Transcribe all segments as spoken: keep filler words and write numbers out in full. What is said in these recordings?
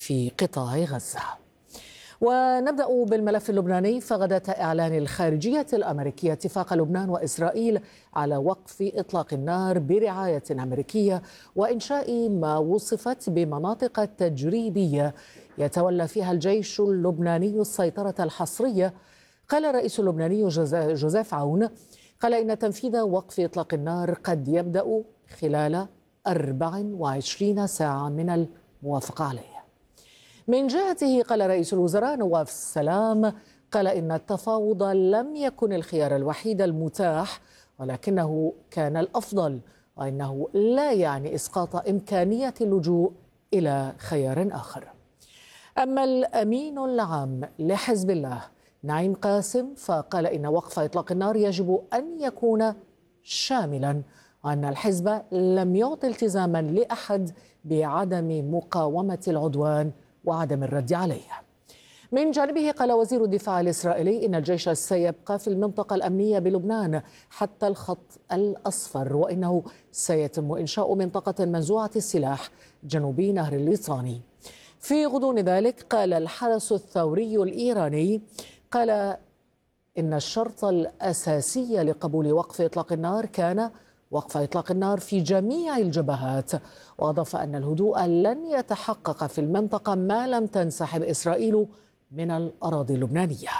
في قطاع غزة. ونبدأ بالملف اللبناني. فغداة إعلان الخارجية الأمريكية اتفاق لبنان وإسرائيل على وقف إطلاق النار برعاية أمريكية وإنشاء ما وصفت بمناطق تجريبية يتولى فيها الجيش اللبناني السيطرة الحصرية. قال الرئيس اللبناني جوزيف عون قال إن تنفيذ وقف إطلاق النار قد يبدأ خلال أربع وعشرين ساعة من الموافقة عليه. من جهته قال رئيس الوزراء نواف السلام قال إن التفاوض لم يكن الخيار الوحيد المتاح ولكنه كان الأفضل، وإنه لا يعني إسقاط إمكانية اللجوء إلى خيار آخر. أما الأمين العام لحزب الله نعيم قاسم فقال إن وقف إطلاق النار يجب أن يكون شاملا، وأن الحزب لم يعطي التزاما لأحد بعدم مقاومة العدوان وعدم الرد عليه. من جانبه قال وزير الدفاع الإسرائيلي إن الجيش سيبقى في المنطقة الأمنية بلبنان حتى الخط الأصفر، وإنه سيتم إنشاء منطقة منزوعة السلاح جنوبي نهر الليطاني. في غضون ذلك قال الحرس الثوري الإيراني قال إن الشرط الأساسي لقبول وقف إطلاق النار كان وقف إطلاق النار في جميع الجبهات، وأضاف أن الهدوء لن يتحقق في المنطقة ما لم تنسحب إسرائيل من الأراضي اللبنانية.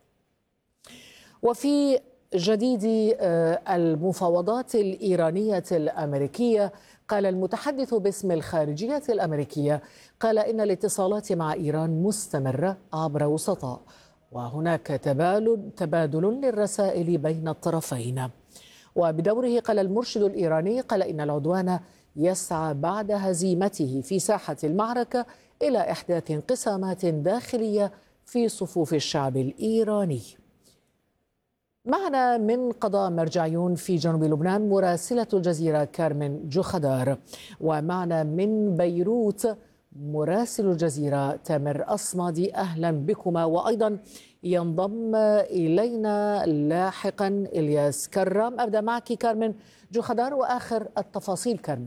وفي جديد المفاوضات الإيرانية الأمريكية قال المتحدث باسم الخارجية الأمريكية قال إن الاتصالات مع إيران مستمرة عبر وسطاء، وهناك تبادل تبادل للرسائل بين الطرفين. وبدوره قال المرشد الإيراني قال إن العدوان يسعى بعد هزيمته في ساحة المعركة إلى إحداث انقسامات داخلية في صفوف الشعب الإيراني. معنا من قضاء مرجعيون في جنوب لبنان مراسلة الجزيرة كارمن جوخدار، ومعنا من بيروت مراسل الجزيرة تامر أصمدي. أهلا بكما. وأيضا ينضم إلينا لاحقا إلياس كرام. أبدأ معك كارمن جوخدار وآخر التفاصيل. كارمن.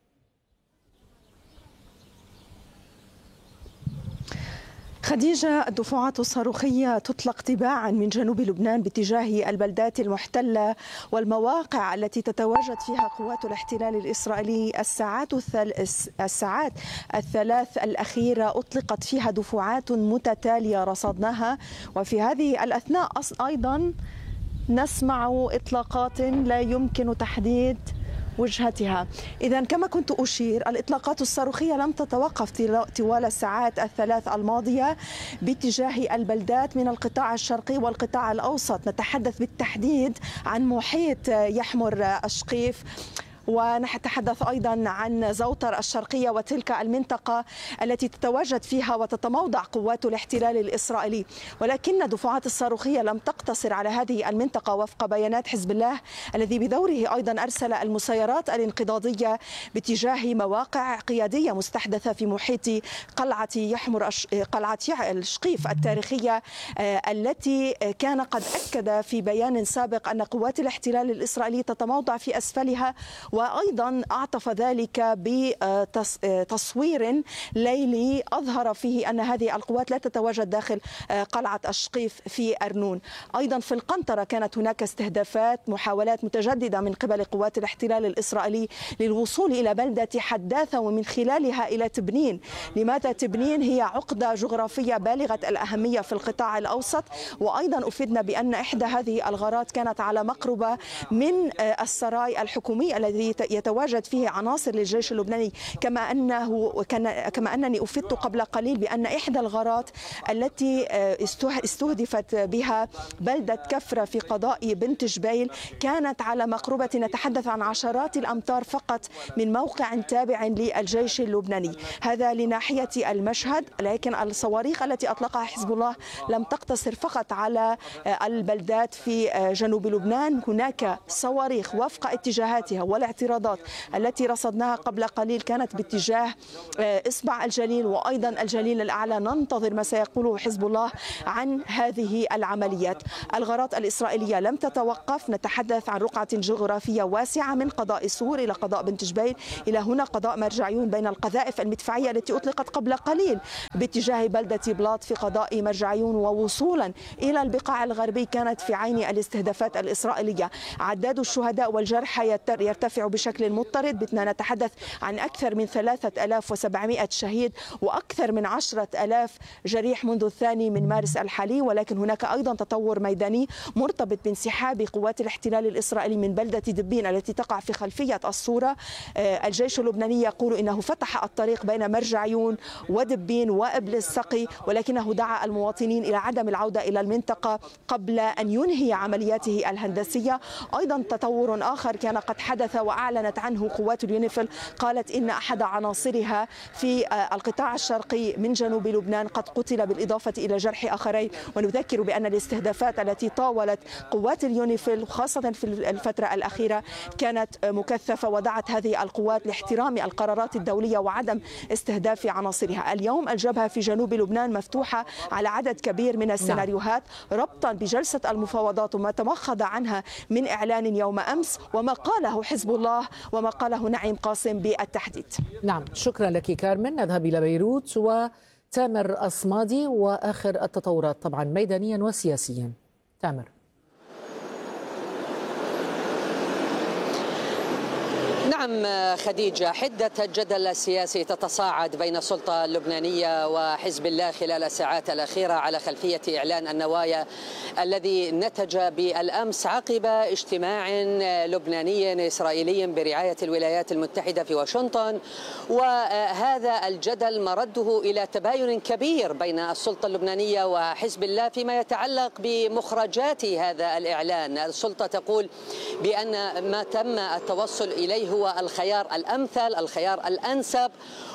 خديجة، الدفعات الصاروخية تطلق تباعا من جنوب لبنان باتجاه البلدات المحتلة والمواقع التي تتواجد فيها قوات الاحتلال الإسرائيلي. الساعات الساعات الثلاث الأخيرة أطلقت فيها دفعات متتالية رصدناها، وفي هذه الأثناء أيضا نسمع إطلاقات لا يمكن تحديد وجهتها. إذا كما كنت أشير، الإطلاقات الصاروخية لم تتوقف طوال الساعات الثلاث الماضية باتجاه البلدات من القطاع الشرقي والقطاع الأوسط. نتحدث بالتحديد عن محيط يحمر أشقيف، ونتحدث أيضا عن زوطر الشرقية وتلك المنطقة التي تتواجد فيها وتتموضع قوات الاحتلال الإسرائيلي. ولكن الدفعات الصاروخية لم تقتصر على هذه المنطقة وفق بيانات حزب الله الذي بدوره أيضا أرسل المسيرات الانقضاضية باتجاه مواقع قيادية مستحدثة في محيط قلعة يحمر قلعة الشقيف التاريخية، التي كان قد أكد في بيان سابق أن قوات الاحتلال الإسرائيلي تتموضع في أسفلها، وأيضا أعطف ذلك بتصوير ليلي أظهر فيه أن هذه القوات لا تتواجد داخل قلعة الشقيف في أرنون. أيضا في القنطرة كانت هناك استهدافات، محاولات متجددة من قبل قوات الاحتلال الإسرائيلي للوصول إلى بلدة حداثة ومن خلالها إلى تبنين. لماذا تبنين؟ هي عقدة جغرافية بالغة الأهمية في القطاع الأوسط. وأيضا أفدنا بأن إحدى هذه الغارات كانت على مقربة من السراي الحكومي الذي يتواجد فيه عناصر للجيش اللبناني، كما أنه كما أنني أفدت قبل قليل بأن إحدى الغارات التي استهدفت بها بلدة كفرة في قضاء بنت جبيل كانت على مقربة، نتحدث عن عشرات الأمتار فقط من موقع تابع للجيش اللبناني. هذا لناحية المشهد. لكن الصواريخ التي أطلقها حزب الله لم تقتصر فقط على البلدات في جنوب لبنان، هناك صواريخ وفق اتجاهاتها ولا الاعتراضات التي رصدناها قبل قليل كانت باتجاه إصبع الجليل وأيضا الجليل الأعلى. ننتظر ما سيقوله حزب الله عن هذه العمليات. الغارات الإسرائيلية لم تتوقف، نتحدث عن رقعة جغرافية واسعة من قضاء سور إلى قضاء بنت جبيل إلى هنا قضاء مرجعيون، بين القذائف المدفعية التي أطلقت قبل قليل باتجاه بلدة بلاط في قضاء مرجعيون، ووصولا إلى البقاع الغربي كانت في عين الاستهدافات الإسرائيلية. عداد الشهداء والجرحى يرتفع بشكل مضطرد، بدنا نتحدث عن أكثر من ثلاثة آلاف وسبعمائة شهيد وأكثر من عشرة آلاف جريح منذ الثاني من مارس الحالي. ولكن هناك أيضا تطور ميداني مرتبط بانسحاب قوات الاحتلال الإسرائيلي من بلدة دبين التي تقع في خلفية الصورة. الجيش اللبناني يقول إنه فتح الطريق بين مرجعيون ودبين وإبل السقي، ولكنه دعا المواطنين إلى عدم العودة إلى المنطقة قبل أن ينهي عملياته الهندسية. أيضا تطور آخر كان قد حدث وأعلنت عنه قوات اليونيفيل، قالت إن أحد عناصرها في القطاع الشرقي من جنوب لبنان قد قتل بالإضافة إلى جرح آخرين. ونذكر بأن الاستهدافات التي طاولت قوات اليونيفيل خاصة في الفترة الأخيرة كانت مكثفة، ودعت هذه القوات لاحترام القرارات الدولية وعدم استهداف عناصرها. اليوم الجبهة في جنوب لبنان مفتوحة على عدد كبير من السيناريوهات ربطا بجلسة المفاوضات وما تمخض عنها من إعلان يوم أمس وما قاله حزب الله وما قاله نعيم قاسم بالتحديد. نعم، شكرا لك كارمن. نذهب إلى بيروت وتامر أصمادي وآخر التطورات طبعا ميدانيا وسياسيا. تامر. نعم خديجة، حدة الجدل السياسي تتصاعد بين السلطة اللبنانية وحزب الله خلال الساعات الأخيرة على خلفية إعلان النوايا الذي نتج بالأمس عقب اجتماع لبناني إسرائيلي برعاية الولايات المتحدة في واشنطن. وهذا الجدل مرده إلى تباين كبير بين السلطة اللبنانية وحزب الله فيما يتعلق بمخرجات هذا الإعلان. السلطة تقول بأن ما تم التوصل إليه هو الخيار الأمثل، الخيار الأنسب،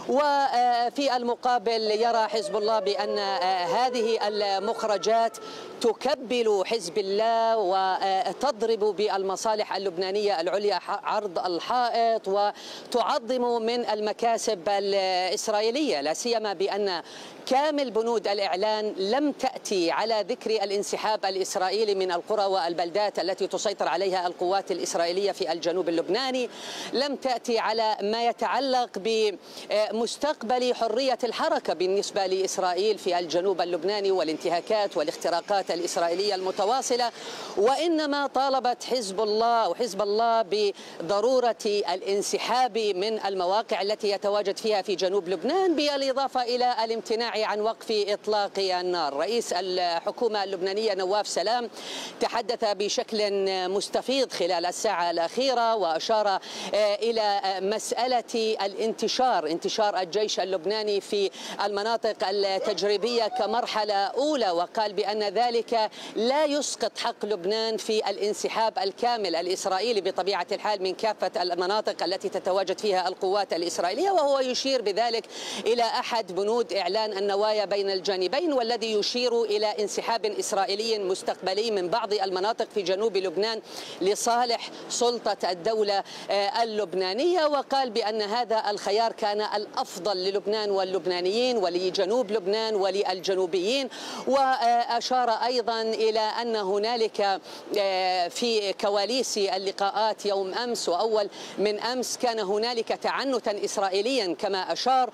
وفي المقابل يرى حزب الله بأن هذه المخرجات تكبل حزب الله وتضرب بالمصالح اللبنانية العليا عرض الحائط وتعظم من المكاسب الإسرائيلية، لا سيما بأن كامل بنود الإعلان لم تأتي على ذكر الانسحاب الإسرائيلي من القرى والبلدات التي تسيطر عليها القوات الإسرائيلية في الجنوب اللبناني، لم تأتي على ما يتعلق بمستقبل حرية الحركة بالنسبة لإسرائيل في الجنوب اللبناني والانتهاكات والاختراقات الإسرائيلية المتواصلة، وإنما طالبت حزب الله وحزب الله بضرورة الانسحاب من المواقع التي يتواجد فيها في جنوب لبنان، بالإضافة إلى الامتناع عن وقف إطلاق النار. رئيس الحكومة اللبنانية نواف سلام تحدث بشكل مستفيض خلال الساعة الأخيرة وأشار إلى مسألة الانتشار انتشار الجيش اللبناني في المناطق التجريبية كمرحلة أولى، وقال بأن ذلك لا يسقط حق لبنان في الانسحاب الكامل الإسرائيلي بطبيعة الحال من كافة المناطق التي تتواجد فيها القوات الإسرائيلية. وهو يشير بذلك إلى أحد بنود إعلان النوايا بين الجانبين، والذي يشير إلى انسحاب إسرائيلي مستقبلي من بعض المناطق في جنوب لبنان لصالح سلطة الدولة اللبنانية. وقال بأن هذا الخيار كان الأفضل للبنان واللبنانيين ولجنوب لبنان وللجنوبيين. وأشار أيضا إلى أن هنالك في كواليس اللقاءات يوم أمس وأول من أمس كان هنالك تعنتا إسرائيليا كما أشار،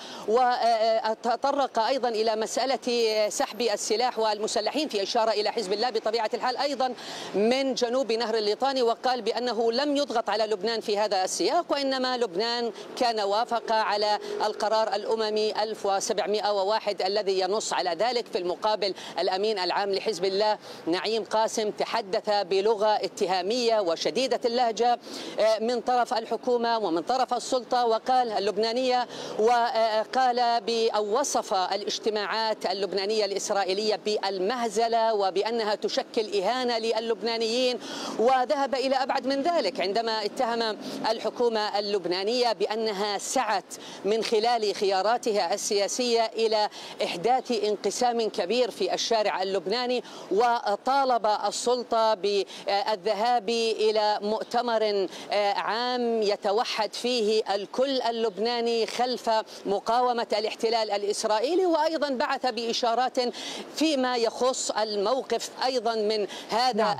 وتطرق أيضا إلى مسألة سحب السلاح والمسلحين في إشارة إلى حزب الله بطبيعة الحال أيضا من جنوب نهر الليطاني، وقال بأنه لم يضغط على لبنان في هذا السياق، وإنما لبنان كان وافق على القرار الأممي ألف وسبعمائة وواحد الذي ينص على ذلك. في المقابل الأمين العام لحزب الله نعيم قاسم تحدث بلغة اتهامية وشديدة اللهجة من طرف الحكومة ومن طرف السلطة وقال اللبنانية، وقال أو وصف الاجتماعات اللبنانية الإسرائيلية بالمهزلة وبأنها تشكل إهانة للبنانيين، وذهب إلى أبعد من ذلك عندما اتهم الحكومة الحكومة اللبنانية بأنها سعت من خلال خياراتها السياسية إلى إحداث انقسام كبير في الشارع اللبناني، وطالب السلطة بالذهاب إلى مؤتمر عام يتوحد فيه الكل اللبناني خلف مقاومة الاحتلال الإسرائيلي، وأيضا بعث بإشارات فيما يخص الموقف أيضا من هذا نعم.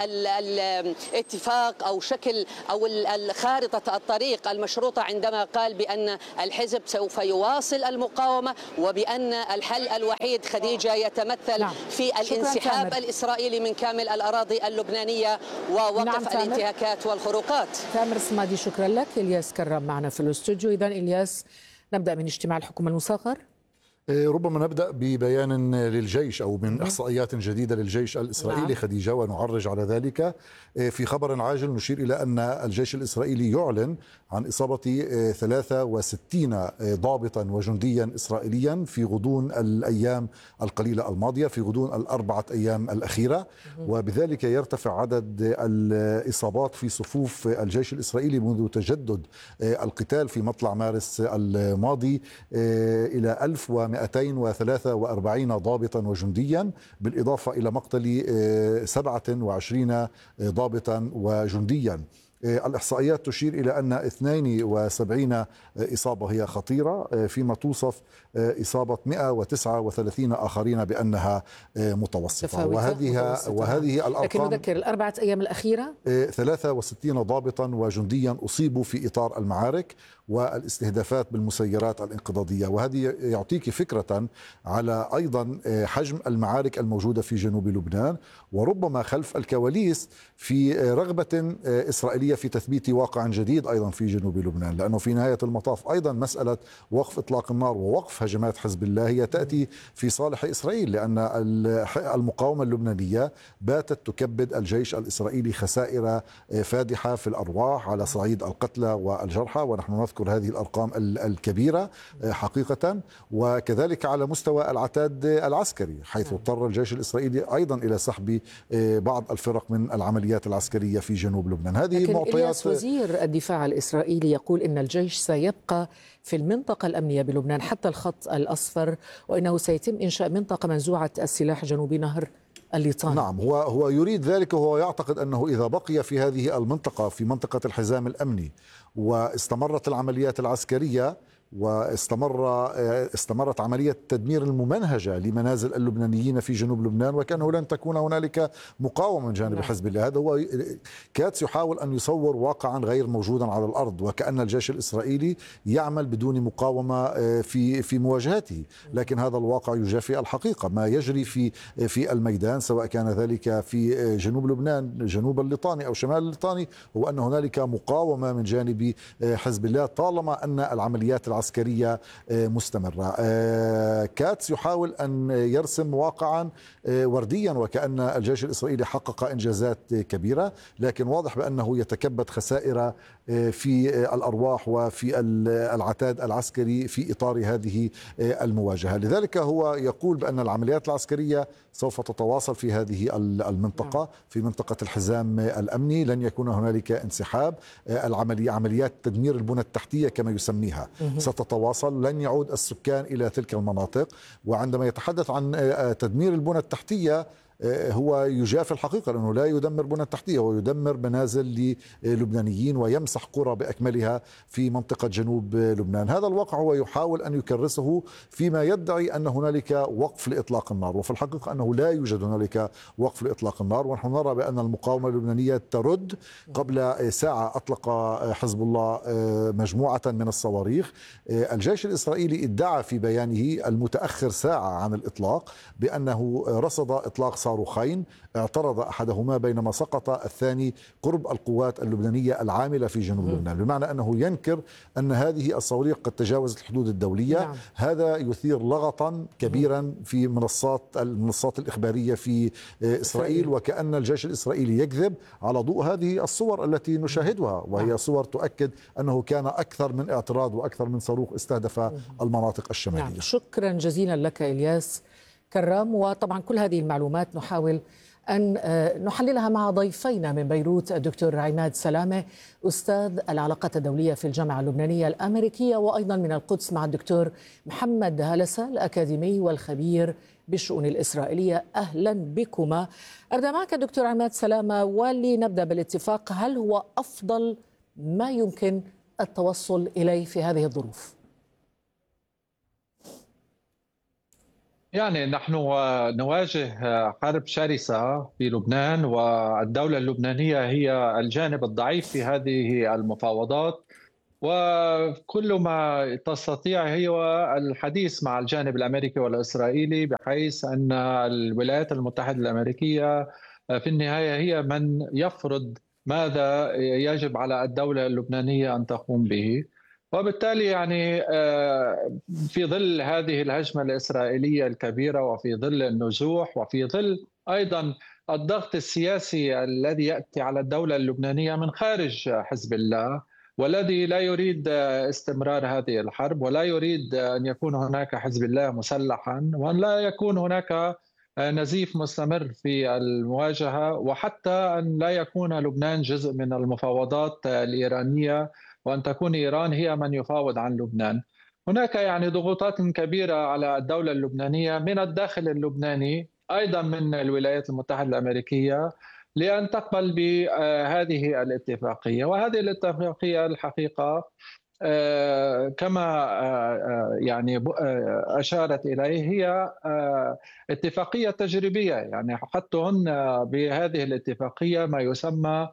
الاتفاق أو شكل أو خارطة الطريق المشروطة، عندما قال بأن الحزب سوف يواصل المقاومة وبأن الحل الوحيد خديجة يتمثل نعم. في الانسحاب الإسرائيلي من كامل الأراضي اللبنانية ووقف نعم الانتهاكات والخروقات. تامر الصمادي، شكرا لك. إلياس كرم معنا في الاستوديو. إذن إلياس، نبدأ من اجتماع الحكومة المصغر. ربما نبدأ ببيان للجيش أو من إحصائيات جديدة للجيش الإسرائيلي نعم. خديجة، ونعرج على ذلك. في خبر عاجل نشير إلى أن الجيش الإسرائيلي يعلن عن إصابة ثلاثة وستين ضابطا وجنديا إسرائيليا في غضون الأيام القليلة الماضية، في غضون الأربعة أيام الأخيرة، وبذلك يرتفع عدد الإصابات في صفوف الجيش الإسرائيلي منذ تجدد القتال في مطلع مارس الماضي إلى ألف ومئتين وثلاثة وأربعين ضابطا وجنديا، بالإضافة إلى مقتل سبعة وعشرين ضابطا وجنديا. الإحصائيات تشير إلى أن اثنين وسبعين إصابة هي خطيرة، فيما توصف إصابة مئة وتسعة وثلاثين آخرين بأنها متوسطة. وهذه وهذه الأرقام، لكن نذكر الأربعة أيام الأخيرة ثلاثة وستين ضابطا وجنديا أصيبوا في إطار المعارك والاستهدافات بالمسيرات الانقضاضية، وهذه يعطيك فكرة على أيضا حجم المعارك الموجودة في جنوب لبنان، وربما خلف الكواليس في رغبة إسرائيلية في تثبيت واقع جديد أيضا في جنوب لبنان، لأنه في نهاية المطاف أيضا مسألة وقف إطلاق النار ووقف هجمات حزب الله هي تأتي في صالح إسرائيل، لأن المقاومة اللبنانية باتت تكبد الجيش الإسرائيلي خسائر فادحة في الأرواح على صعيد القتلى والجرحى، ونحن نذكر هذه الأرقام الكبيرة حقيقة، وكذلك على مستوى العتاد العسكري، حيث اضطر الجيش الإسرائيلي أيضا إلى سحب بعض الفرق من العمليات العسكرية في جنوب لبنان. هذه معطيات. وزير الدفاع الإسرائيلي يقول إن الجيش سيبقى في المنطقة الأمنية بلبنان حتى الخط الأصفر، وإنه سيتم إنشاء منطقة منزوعة السلاح جنوب نهر الليطان. نعم، هو هو يريد ذلك، وهو يعتقد أنه إذا بقي في هذه المنطقة في منطقة الحزام الأمني واستمرت العمليات العسكرية واستمر استمرت عملية التدمير الممنهجة لمنازل اللبنانيين في جنوب لبنان، وكأنه لن تكون هنالك مقاومة من جانب حزب الله. هذا هو كاتس يحاول أن يصور واقعا غير موجودا على الأرض، وكأن الجيش الإسرائيلي يعمل بدون مقاومة في في مواجهته، لكن هذا الواقع يجافي الحقيقة. ما يجري في في الميدان سواء كان ذلك في جنوب لبنان جنوب الليطاني أو شمال الليطاني هو أن هنالك مقاومة من جانب حزب الله طالما أن العمليات العسكرية مستمرة. كاتس يحاول أن يرسم واقعا ورديا وكأن الجيش الإسرائيلي حقق إنجازات كبيرة، لكن واضح بأنه يتكبد خسائر في الأرواح وفي العتاد العسكري في إطار هذه المواجهة. لذلك هو يقول بأن العمليات العسكرية سوف تتواصل في هذه المنطقة، في منطقة الحزام الأمني، لن يكون هنالك انسحاب. العملية عمليات تدمير البنى التحتية كما يسميها ستتواصل، لن يعود السكان إلى تلك المناطق. وعندما يتحدث عن تدمير البنى التحتية هو يجافي الحقيقة، لأنه لا يدمر بنى تحتية، هو يدمر منازل للبنانيين ويمسح قرى بأكملها في منطقة جنوب لبنان. هذا الواقع هو يحاول أن يكرسه فيما يدعي أن هنالك وقف لإطلاق النار، وفي الحقيقة أنه لا يوجد هنالك وقف لإطلاق النار. ونحن نرى بأن المقاومة اللبنانية ترد. قبل ساعة أطلق حزب الله مجموعة من الصواريخ. الجيش الإسرائيلي ادعى في بيانه المتأخر ساعة عن الإطلاق بأنه رصد إطلاق صاروخين اعترض أحدهما بينما سقط الثاني قرب القوات اللبنانية العاملة في جنوب م. لبنان، بمعنى أنه ينكر أن هذه الصواريخ قد تجاوزت الحدود الدولية. نعم. هذا يثير لغطا كبيرا م. في منصات المنصات الإخبارية في إسرائيل، وكأن الجيش الإسرائيلي يكذب على ضوء هذه الصور التي نشاهدها، وهي نعم. صور تؤكد أنه كان أكثر من اعتراض وأكثر من صاروخ استهدف م. المناطق الشمالية. نعم. شكرا جزيلا لك إلياس كرام. وطبعا كل هذه المعلومات نحاول أن نحللها مع ضيفينا من بيروت الدكتور عماد سلامة أستاذ العلاقات الدولية في الجامعة اللبنانية الأمريكية، وأيضا من القدس مع الدكتور محمد هلسة الأكاديمي والخبير بالشؤون الإسرائيلية. أهلا بكما. أبدأ معك دكتور عماد سلامة، ولنبدأ بالاتفاق. هل هو أفضل ما يمكن التوصل إليه في هذه الظروف؟ يعني نحن نواجه حرب شرسة في لبنان، والدولة اللبنانية هي الجانب الضعيف في هذه المفاوضات، وكل ما تستطيع هي الحديث مع الجانب الأمريكي والإسرائيلي، بحيث أن الولايات المتحدة الأمريكية في النهاية هي من يفرض ماذا يجب على الدولة اللبنانية أن تقوم به. وبالتالي يعني في ظل هذه الهجمة الإسرائيلية الكبيرة، وفي ظل النزوح، وفي ظل أيضا الضغط السياسي الذي يأتي على الدولة اللبنانية من خارج حزب الله، والذي لا يريد استمرار هذه الحرب، ولا يريد أن يكون هناك حزب الله مسلحا، وأن لا يكون هناك نزيف مستمر في المواجهة، وحتى أن لا يكون لبنان جزء من المفاوضات الإيرانية، وأن تكون إيران هي من يفاوض عن لبنان. هناك يعني ضغوطات كبيرة على الدولة اللبنانية من الداخل اللبناني، أيضا من الولايات المتحدة الأمريكية، لأن تقبل بهذه الاتفاقية. وهذه الاتفاقية الحقيقة كما يعني أشارت إليه هي اتفاقية تجريبية، يعني حطهن بهذه الاتفاقية ما يسمى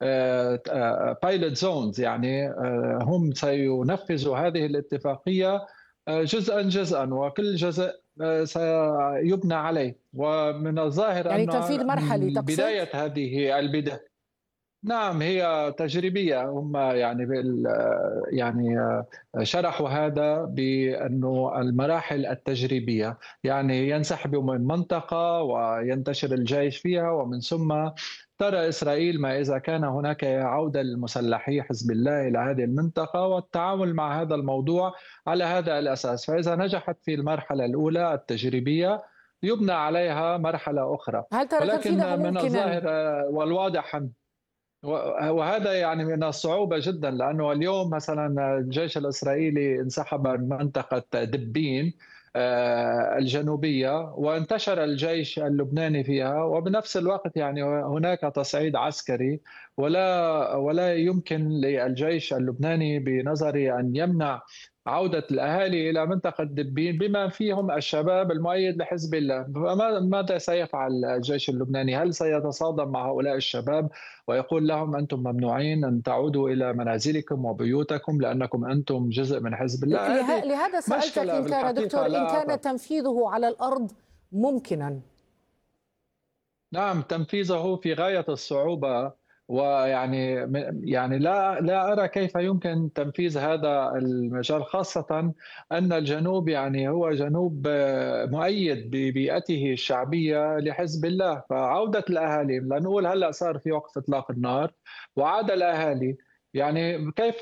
بايلوت زونز، يعني هم سينفذوا هذه الاتفاقية جزءا جزءا، وكل جزء سيبنى عليه. ومن الظاهر يعني أن تنفيذ مرحلي تقصد؟ بداية هذه البداية نعم هي تجريبية. هم يعني يعني شرحوا هذا بأنه المراحل التجريبية، يعني ينسحبوا من منطقة وينتشر الجيش فيها، ومن ثم ترى إسرائيل ما إذا كان هناك عودة للمسلحي حزب الله إلى هذه المنطقة، والتعامل مع هذا الموضوع على هذا الأساس. فإذا نجحت في المرحلة الأولى التجريبية يبنى عليها مرحلة أخرى. هل ترى ولكن من ممكناً؟ الظاهر والواضح، وهذا يعني من الصعوبة جدا، لأنه اليوم مثلا الجيش الإسرائيلي انسحب من منطقة دبين الجنوبية، وانتشر الجيش اللبناني فيها، وبنفس الوقت يعني هناك تصعيد عسكري، ولا ولا يمكن للجيش اللبناني بنظري أن يمنع عودة الأهالي إلى منطقة دبين بما فيهم الشباب المؤيد لحزب الله. ماذا سيفعل الجيش اللبناني؟ هل سيتصادم مع هؤلاء الشباب ويقول لهم أنتم ممنوعين أن تعودوا إلى منازلكم وبيوتكم لأنكم أنتم جزء من حزب الله؟ له... لهذا سألتك إن كان دكتور إن كان تنفيذه على الأرض ممكنا. نعم، تنفيذه في غاية الصعوبة، ويعني يعني لا لا أرى كيف يمكن تنفيذ هذا المجال، خاصة أن الجنوب يعني هو جنوب مؤيد ببيئته الشعبية لحزب الله. فعودة الأهالي، لنقول هلأ صار في وقف إطلاق النار وعاد الأهالي، يعني كيف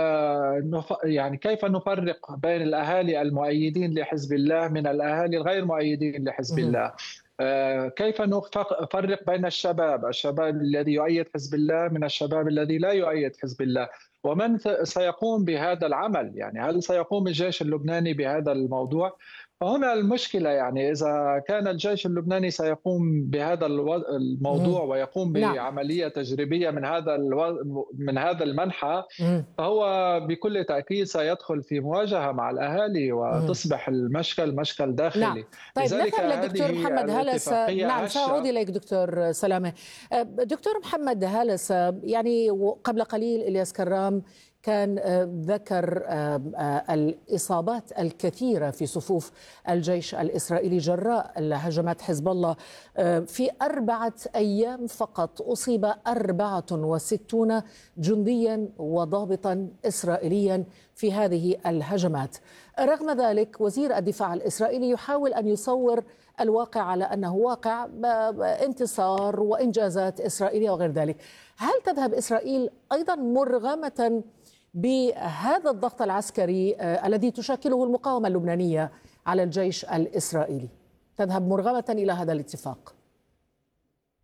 يعني كيف نفرق بين الأهالي المؤيدين لحزب الله من الأهالي الغير مؤيدين لحزب الله؟ كيف نفرق بين الشباب الشباب الذي يؤيد حزب الله من الشباب الذي لا يؤيد حزب الله؟ ومن سيقوم بهذا العمل؟ يعني هل سيقوم الجيش اللبناني بهذا الموضوع؟ فهنا المشكلة، يعني إذا كان الجيش اللبناني سيقوم بهذا الموضوع ويقوم بعملية تجريبية من هذا من هذا المنحى، فهو بكل تأكيد سيدخل في مواجهة مع الأهالي وتصبح المشكل مشكل داخلي. نعم. طيب نذهب للدكتور محمد هلسة. نعم سأعود إليك دكتور سلامة. دكتور محمد هلسة، يعني قبل قليل إلياس كرام كان ذكر الإصابات الكثيرة في صفوف الجيش الإسرائيلي جراء هجمات حزب الله. في أربعة أيام فقط أصيب أربعة وستون جنديا وضابطا إسرائيليا في هذه الهجمات. رغم ذلك وزير الدفاع الإسرائيلي يحاول أن يصور الواقع على أنه واقع انتصار وإنجازات إسرائيلية وغير ذلك. هل تذهب إسرائيل أيضا مرغمة بهذا الضغط العسكري الذي تشكله المقاومة اللبنانية على الجيش الإسرائيلي؟ تذهب مرغمة إلى هذا الاتفاق؟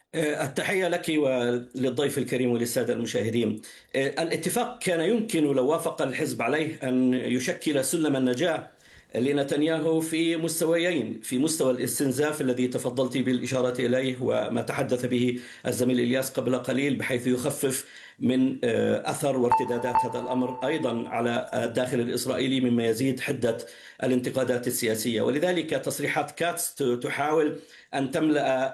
التحية لك وللضيف الكريم وللسادة المشاهدين. الاتفاق كان يمكن لو وافق الحزب عليه أن يشكل سلم النجاة لنتنياهو في مستويين، في مستوى الاستنزاف الذي تفضلت بالإشارة إليه وما تحدث به الزميل إلياس قبل قليل، بحيث يخفف من أثر وارتدادات هذا الأمر أيضا على الداخل الإسرائيلي، مما يزيد حدة الانتقادات السياسية. ولذلك تصريحات كاتس تحاول أن تملأ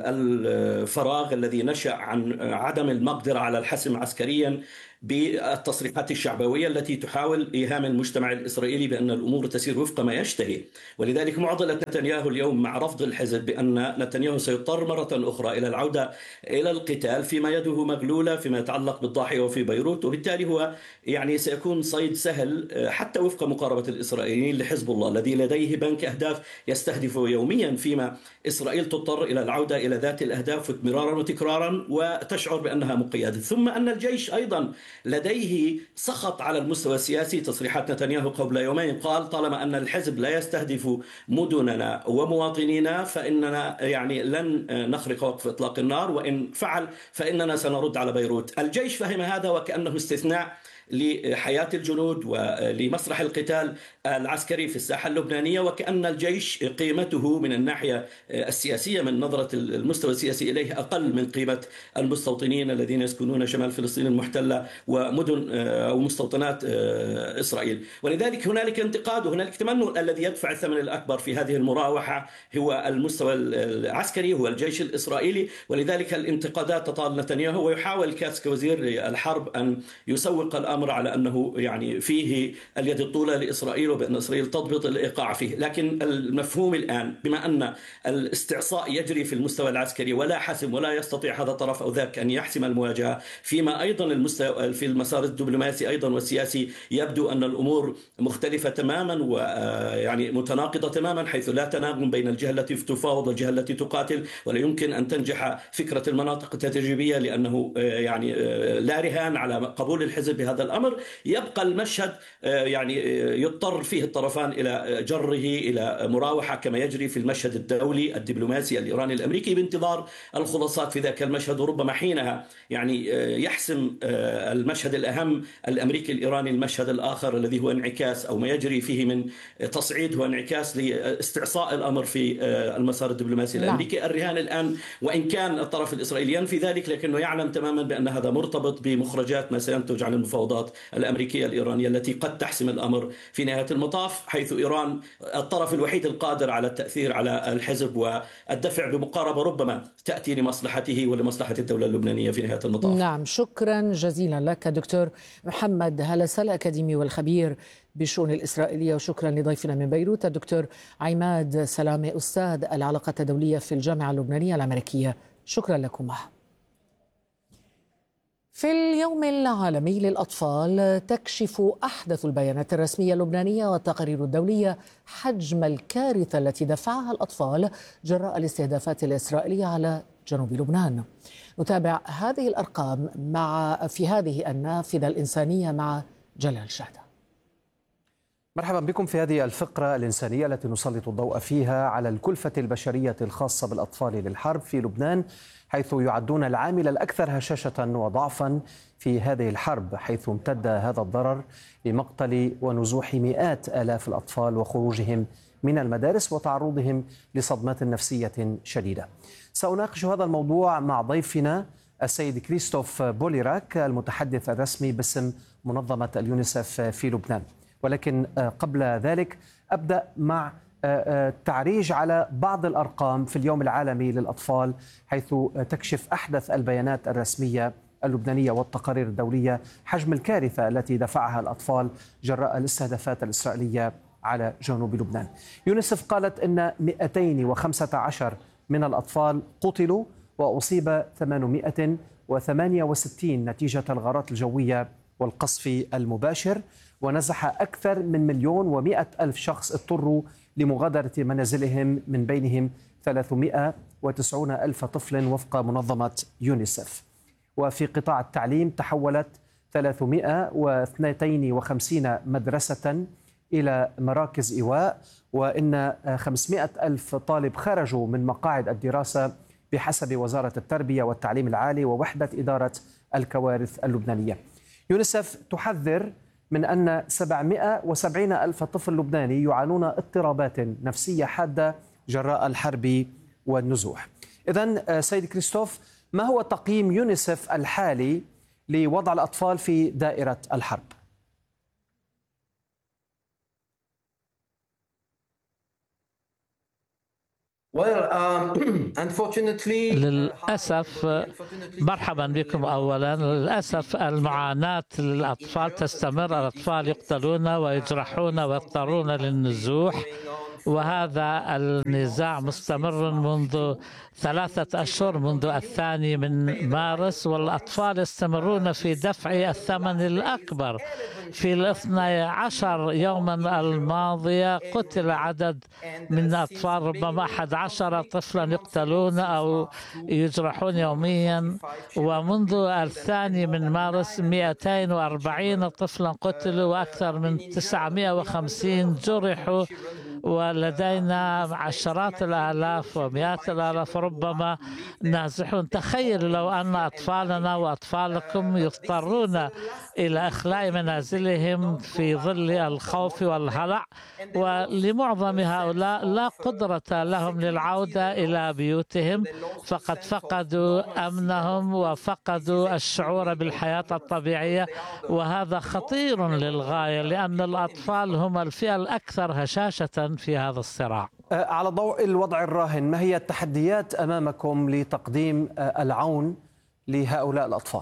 الفراغ الذي نشأ عن عدم المقدرة على الحسم عسكريا بالتصريحات الشعبوية التي تحاول إيهام المجتمع الإسرائيلي بأن الأمور تسير وفق ما يشتهي. ولذلك معضلة نتنياهو اليوم مع رفض الحزب بأن نتنياهو سيضطر مرة أخرى إلى العودة إلى القتال فيما يده مغلولة فيما يتعلق بالضاحية وفي بيروت، وبالتالي هو يعني سيكون صيد سهل حتى وفق مقاربة الإسرائيليين لحزب الله الذي لديه بنك أهداف يستهدف يوميا، فيما إسرائيل تضطر إلى العودة إلى ذات الأهداف مرارا وتكرارا وتشعر بأنها مقيدة. ثم أن الجيش أيضا لديه سخط على المستوى السياسي. تصريحات نتنياهو قبل يومين قال طالما أن الحزب لا يستهدف مدننا ومواطنينا فإننا يعني لن نخرق وقف إطلاق النار، وإن فعل فإننا سنرد على بيروت. الجيش فهم هذا وكأنه استثناء لحياة الجنود ولمسرح القتال العسكري في الساحة اللبنانية، وكأن الجيش قيمته من الناحية السياسية من نظرة المستوى السياسي إليه أقل من قيمة المستوطنين الذين يسكنون شمال فلسطين المحتلة ومدن أو مستوطنات إسرائيل. ولذلك هنالك انتقاد وهنالك تمنع. الذي يدفع الثمن الأكبر في هذه المراوحة هو المستوى العسكري، هو الجيش الإسرائيلي. ولذلك الانتقادات تطال نتنياهو، ويحاول كاتس كوزير الحرب أن يسوق الأمر أمر على أنه يعني فيه اليد الطولة لإسرائيل وبأن إسرائيل تضبط الإيقاع فيه. لكن المفهوم الآن بما أن الاستعصاء يجري في المستوى العسكري ولا حسم ولا يستطيع هذا الطرف أو ذاك أن يحسم المواجهة، فيما أيضا المستوى في المسار الدبلوماسي أيضا والسياسي يبدو أن الأمور مختلفة تماما ويعني متناقضة تماما، حيث لا تناغم بين الجهة التي تفاوض والجهة التي تقاتل. ولا يمكن أن تنجح فكرة المناطق التدريبية لأنه يعني لا رهان على قبول الحزب بهذا الأمر. يبقى المشهد يعني يضطر فيه الطرفان إلى جره إلى مراوحة كما يجري في المشهد الدولي الدبلوماسي الإيراني الأمريكي بانتظار الخلاصات في ذاك المشهد، وربما حينها يعني يحسم المشهد الأهم الأمريكي الإيراني المشهد الآخر الذي هو انعكاس أو ما يجري فيه من تصعيد هو انعكاس لاستعصاء الأمر في المسار الدبلوماسي الأمريكي. الرهان الآن وإن كان الطرف الإسرائيلي ينفي ذلك لكنه يعلم تماما بأن هذا مرتبط بمخرجات ما سينتج عن المفاوضات الأمريكية الإيرانية التي قد تحسم الأمر في نهاية المطاف، حيث إيران الطرف الوحيد القادر على التأثير على الحزب والدفع بمقاربة ربما تأتي لمصلحته ولمصلحة الدولة اللبنانية في نهاية المطاف. نعم، شكرا جزيلا لك دكتور محمد هلس الأكاديمي والخبير بالشؤون الإسرائيلية، وشكرا لضيفنا من بيروت الدكتور عماد سلامة أستاذ العلاقات الدولية في الجامعة اللبنانية الأمريكية. شكرا لكما. في اليوم العالمي للأطفال تكشف أحدث البيانات الرسمية اللبنانية والتقارير الدولية حجم الكارثة التي دفعها الأطفال جراء الاستهدافات الإسرائيلية على جنوب لبنان. نتابع هذه الأرقام مع في هذه النافذة الإنسانية مع جلال شهدة. مرحبا بكم في هذه الفقرة الإنسانية التي نسلط الضوء فيها على الكلفة البشرية الخاصة بالأطفال للحرب في لبنان، حيث يعدون العامل الأكثر هشاشة وضعفا في هذه الحرب، حيث امتد هذا الضرر لمقتل ونزوح مئات آلاف الأطفال وخروجهم من المدارس وتعرضهم لصدمات نفسية شديدة. سأناقش هذا الموضوع مع ضيفنا السيد كريستوف بوليراك المتحدث الرسمي باسم منظمة اليونيسف في لبنان. ولكن قبل ذلك أبدأ مع التعريج على بعض الأرقام في اليوم العالمي للأطفال، حيث تكشف أحدث البيانات الرسمية اللبنانية والتقارير الدولية حجم الكارثة التي دفعها الأطفال جراء الاستهدافات الإسرائيلية على جنوب لبنان. يونيسف قالت أن مئتين وخمسة عشر من الأطفال قتلوا وأصيب ثمانمئة وثمانية وستين نتيجة الغارات الجوية والقصف المباشر، ونزح أكثر من مليون ومئة ألف شخص اضطروا لمغادرة منازلهم، من بينهم ثلاثمئة وتسعين ألف طفل وفق منظمة يونيسف. وفي قطاع التعليم تحولت ثلاثمئة واثنين وخمسين مدرسة إلى مراكز إيواء، وإن خمسمئة ألف طالب خرجوا من مقاعد الدراسة بحسب وزارة التربية والتعليم العالي ووحدة إدارة الكوارث اللبنانية. يونيسف تحذر من أن سبعمائة وسبعين ألف طفل لبناني يعانون اضطرابات نفسية حادة جراء الحرب والنزوح. إذن سيد كريستوف، ما هو تقييم يونيسف الحالي لوضع الأطفال في دائرة الحرب؟ للأسف، مرحبا بكم. أولا، للأسف المعاناة للأطفال تستمر. الأطفال يقتلون ويجرحون ويضطرون للنزوح، وهذا النزاع مستمر منذ ثلاثة أشهر، منذ الثاني من مارس، والأطفال يستمرون في دفع الثمن الأكبر. في الاثني عشر يوما الماضية قتل عدد من الأطفال، ربما أحد عشر طفلا يقتلون أو يجرحون يوميا، ومنذ الثاني من مارس مئتين وأربعين طفلا قتلوا وأكثر من تسعمائة وخمسين جرحوا، ولدينا عشرات الآلاف ومئات الآلاف ربما نازحون. تخيل لو أن أطفالنا وأطفالكم يضطرون إلى إخلاء منازلهم في ظل الخوف والهلع، ولمعظم هؤلاء لا قدرة لهم للعودة إلى بيوتهم، فقد فقدوا أمنهم وفقدوا الشعور بالحياة الطبيعية، وهذا خطير للغاية، لأن الأطفال هم الفئة الأكثر هشاشة في هذا الصراع. على ضوء الوضع الراهن، ما هي التحديات أمامكم لتقديم العون لهؤلاء الأطفال؟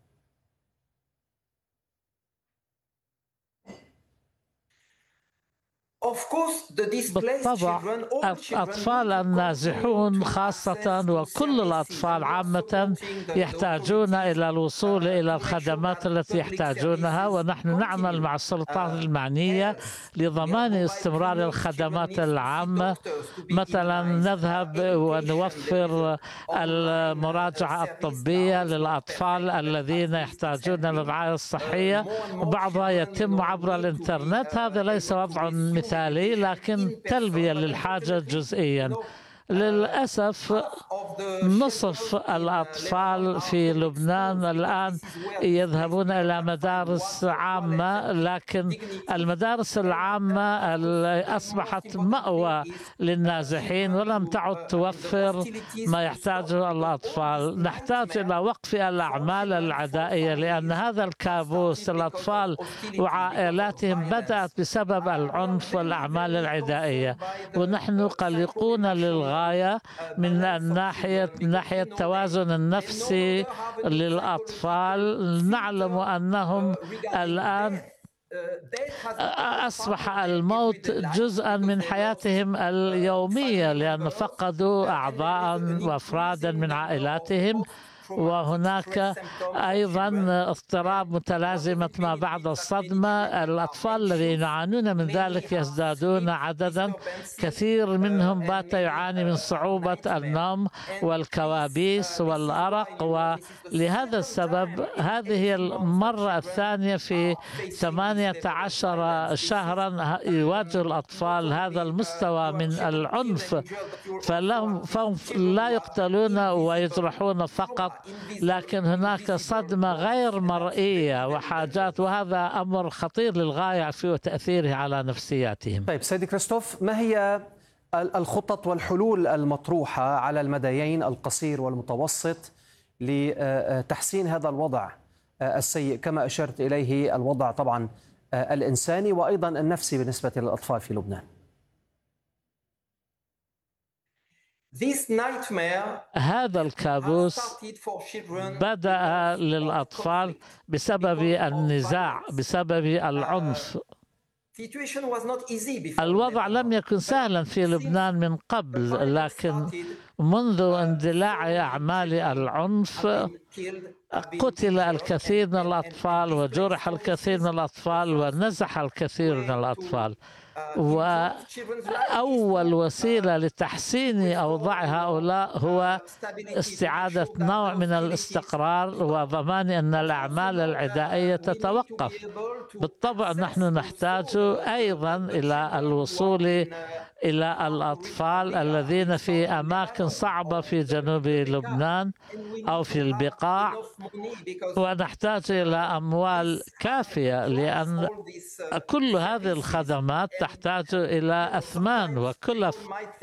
بالطبع الأطفال النازحون خاصة وكل الأطفال عامة يحتاجون إلى الوصول إلى الخدمات التي يحتاجونها، ونحن نعمل مع السلطات المعنية لضمان استمرار الخدمات العامة. مثلا نذهب ونوفر المراجعة الطبية للأطفال الذين يحتاجون الرعاية الصحية، بعضها يتم عبر الإنترنت. هذا ليس وضع مثالي، لكن تلبية للحاجة جزئيا. للأسف نصف الأطفال في لبنان الآن يذهبون إلى مدارس عامة، لكن المدارس العامة أصبحت مأوى للنازحين ولم تعد توفر ما يحتاجه الأطفال. نحتاج إلى وقف الأعمال العدائية، لأن هذا الكابوس الأطفال وعائلاتهم بدأت بسبب العنف والأعمال العدائية، ونحن قلقون للغاية من الناحية ناحية التوازن النفسي للأطفال. نعلم أنهم الآن أصبح الموت جزءا من حياتهم اليومية، لأن فقدوا أعضاء وأفرادا من عائلاتهم، وهناك أيضا اضطراب متلازمة ما بعد الصدمة. الأطفال الذين يعانون من ذلك يزدادون عددا، كثير منهم بات يعاني من صعوبة النوم والكوابيس والأرق، ولهذا السبب هذه هي المرة الثانية في ثمانية عشر شهرا يواجه الأطفال هذا المستوى من العنف، فلهم فهم لا يقتلون ويجرحون فقط، لكن هناك صدمة غير مرئية وحاجات، وهذا أمر خطير للغاية في تأثيره على نفسياتهم. طيب سيد كريستوف، ما هي الخطط والحلول المطروحة على المديين القصير والمتوسط لتحسين هذا الوضع السيء، كما أشرت إليه الوضع طبعا الإنساني وأيضا النفسي بالنسبة للأطفال في لبنان؟ هذا الكابوس بدأ للأطفال بسبب النزاع، بسبب العنف. الوضع لم يكن سهلا في لبنان من قبل، لكن منذ اندلاع أعمال العنف قتل الكثير من الأطفال وجرح الكثير من الأطفال ونزح الكثير من الأطفال. وأول وسيلة لتحسين أوضاع هؤلاء هو استعادة نوع من الاستقرار وضمان أن الأعمال العدائية تتوقف. بالطبع نحن نحتاج أيضا إلى الوصول إلى الأطفال الذين في أماكن صعبة في جنوب لبنان أو في البقاع، ونحتاج إلى أموال كافية لأن كل هذه الخدمات تحتاج إلى أثمان وكلف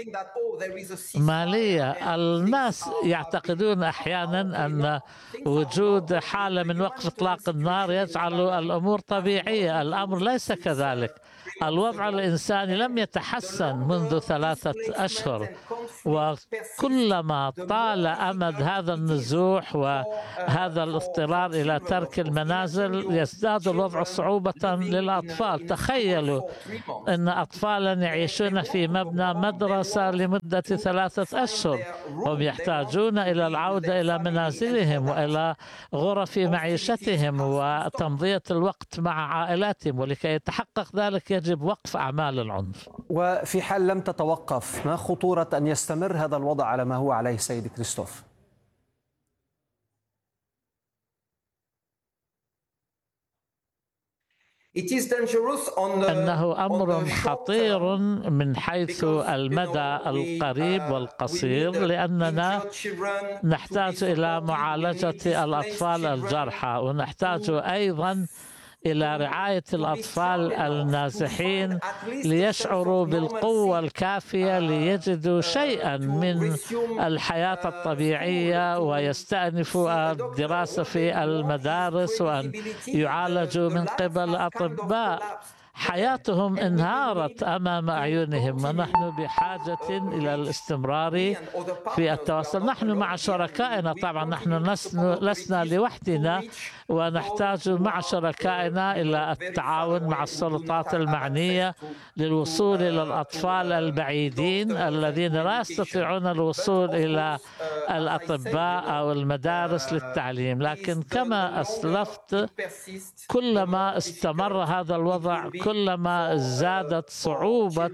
مالية. الناس يعتقدون أحيانا أن وجود حالة من وقف إطلاق النار يجعل الأمور طبيعية. الأمر ليس كذلك. الوضع الإنساني لم يتحسن منذ ثلاثة أشهر، وكلما طال أمد هذا النزوح وهذا الاضطرار إلى ترك المنازل يزداد الوضع صعوبة للأطفال. تخيلوا أن أطفالا يعيشون في مبنى مدرسة لمدة ثلاثة أشهر، هم يحتاجون إلى العودة إلى منازلهم وإلى غرف معيشتهم وتمضية الوقت مع عائلاتهم، ولكي يتحقق ذلك يجب وقف أعمال العنف. وفي حال لم تتوقف، ما خطورة أن يستمر هذا الوضع على ما هو عليه سيد كريستوف؟ أنه أمر خطير من حيث المدى القريب والقصير، لأننا نحتاج إلى معالجة الأطفال الجرحى، ونحتاج أيضا إلى رعاية الأطفال النازحين ليشعروا بالقوة الكافية ليجدوا شيئا من الحياة الطبيعية ويستأنفوا الدراسة في المدارس وأن يعالجوا من قبل أطباء. حياتهم انهارت أمام أعينهم، ونحن بحاجة إلى الاستمرار في التواصل. نحن مع شركائنا، طبعا نحن لسنا لوحدنا، ونحتاج مع شركائنا إلى التعاون مع السلطات المعنية للوصول إلى الأطفال البعيدين الذين لا يستطيعون الوصول إلى الأطباء أو المدارس للتعليم. لكن كما أسلفت، كلما استمر هذا الوضع كلما زادت صعوبة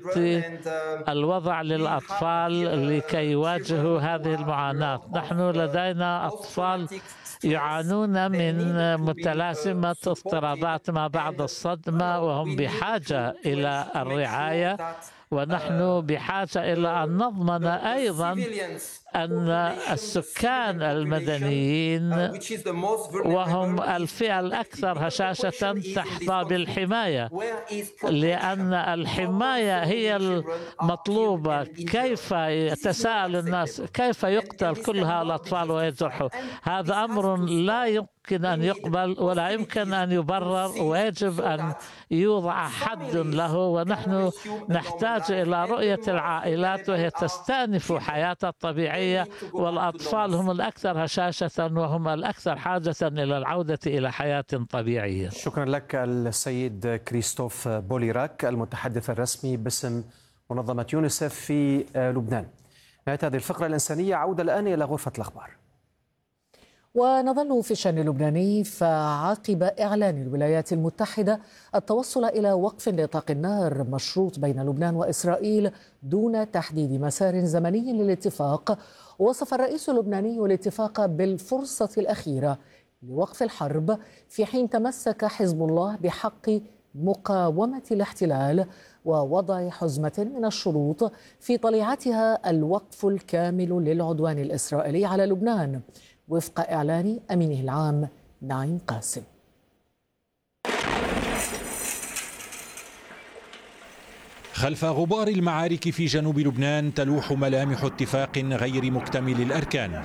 الوضع للأطفال لكي يواجهوا هذه المعاناة. نحن لدينا أطفال يعانون من متلازمة اضطرابات ما بعد الصدمة، وهم بحاجة إلى الرعاية، ونحن بحاجة إلى أن نضمن أيضا أن السكان المدنيين وهم الفئة الأكثر هشاشة تحظى بالحماية، لأن الحماية هي المطلوبة. كيف يتساءل الناس كيف يقتل كل هؤلاء الأطفال ويجرحوا؟ هذا أمر لا يمكن أن يقبل ولا يمكن أن يبرر، ويجب أن يوضع حد له. ونحن نحتاج إلى رؤية العائلات وهي تستأنف حياتها الطبيعية، والأطفال هم الأكثر هشاشة وهم الأكثر حاجة إلى العودة إلى حياة طبيعية. شكرا لك السيد كريستوف بوليراك، المتحدث الرسمي باسم منظمة يونيسف في لبنان. نهاية هذه الفقرة الإنسانية، عودة الآن إلى غرفة الأخبار. ونظل في الشأن اللبناني، فعقب إعلان الولايات المتحدة التوصل إلى وقف لإطلاق النار مشروط بين لبنان وإسرائيل دون تحديد مسار زمني للاتفاق، وصف الرئيس اللبناني الاتفاق بالفرصة الأخيرة لوقف الحرب، في حين تمسك حزب الله بحق مقاومة الاحتلال ووضع حزمة من الشروط في طليعتها الوقف الكامل للعدوان الإسرائيلي على لبنان، وفق إعلان أمينه العام نعيم قاسم. خلف غبار المعارك في جنوب لبنان تلوح ملامح اتفاق غير مكتمل الأركان.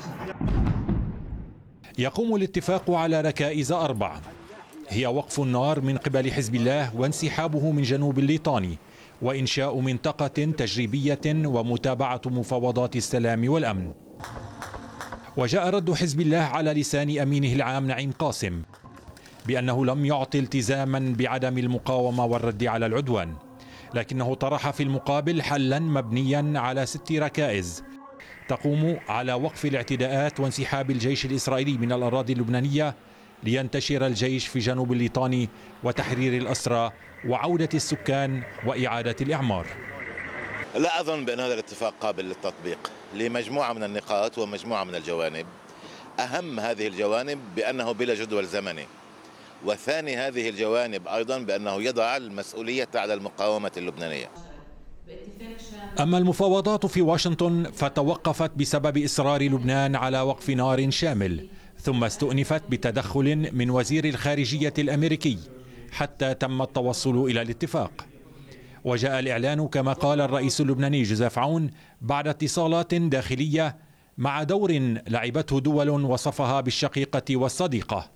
يقوم الاتفاق على ركائز أربع، هي وقف النار من قبل حزب الله وانسحابه من جنوب الليطاني، وإنشاء منطقة تجريبية ومتابعة مفاوضات السلام والأمن. وجاء رد حزب الله على لسان أمينه العام نعيم قاسم بأنه لم يعطي التزاما بعدم المقاومة والرد على العدوان، لكنه طرح في المقابل حلا مبنيا على ست ركائز تقوم على وقف الاعتداءات وانسحاب الجيش الإسرائيلي من الأراضي اللبنانية لينتشر الجيش في جنوب الليطاني وتحرير الأسرى وعودة السكان وإعادة الإعمار. لا أظن بأن هذا الاتفاق قابل للتطبيق لمجموعة من النقاط ومجموعة من الجوانب. أهم هذه الجوانب بأنه بلا جدول زمني، وثاني هذه الجوانب أيضا بأنه يضع المسؤولية على المقاومة اللبنانية. أما المفاوضات في واشنطن فتوقفت بسبب إصرار لبنان على وقف نار شامل، ثم استؤنفت بتدخل من وزير الخارجية الأمريكي حتى تم التوصل إلى الاتفاق. وجاء الإعلان كما قال الرئيس اللبناني جوزيف عون بعد اتصالات داخلية مع دور لعبته دول وصفها بالشقيقة والصديقة.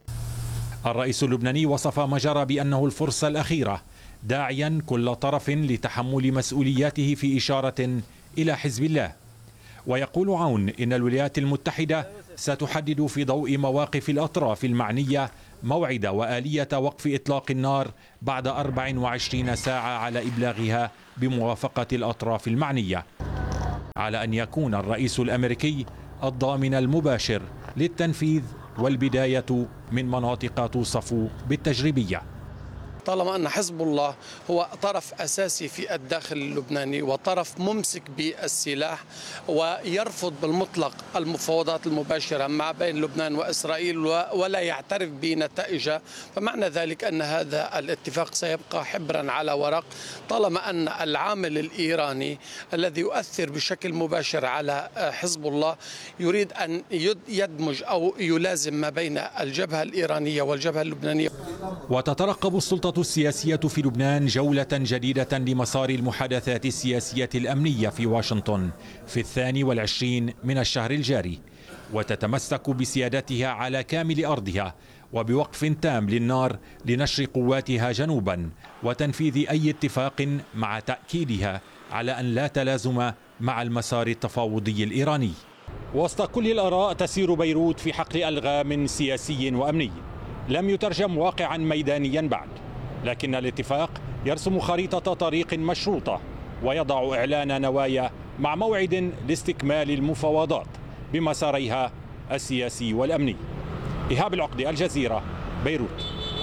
الرئيس اللبناني وصف ما جرى بأنه الفرصة الأخيرة، داعيا كل طرف لتحمل مسؤولياته في إشارة إلى حزب الله. ويقول عون إن الولايات المتحدة ستحدد في ضوء مواقف الأطراف المعنية موعد وآلية وقف إطلاق النار بعد أربع وعشرين ساعة على إبلاغها بموافقة الأطراف المعنية، على أن يكون الرئيس الأمريكي الضامن المباشر للتنفيذ والبداية من مناطق توصف بالتجريبية. طالما أن حزب الله هو طرف أساسي في الداخل اللبناني وطرف ممسك بالسلاح ويرفض بالمطلق المفاوضات المباشرة مع بين لبنان وإسرائيل ولا يعترف بنتائجها، فمعنى ذلك أن هذا الاتفاق سيبقى حبرا على ورق، طالما أن العامل الإيراني الذي يؤثر بشكل مباشر على حزب الله يريد أن يدمج أو يلازم ما بين الجبهة الإيرانية والجبهة اللبنانية. وتترقب السلطة السياسية في لبنان جولة جديدة لمسار المحادثات السياسية الأمنية في واشنطن في الثاني والعشرين من الشهر الجاري، وتتمسك بسيادتها على كامل أرضها وبوقف تام للنار لنشر قواتها جنوبا وتنفيذ أي اتفاق، مع تأكيدها على أن لا تلازم مع المسار التفاوضي الإيراني. وسط كل الآراء تسير بيروت في حقل ألغام سياسي وأمني لم يترجم واقعا ميدانيا بعد، لكن الاتفاق يرسم خريطة طريق مشروطة ويضع إعلان نوايا مع موعد لاستكمال المفاوضات بمساريها السياسي والأمني. إيهاب العقدي، الجزيرة، بيروت.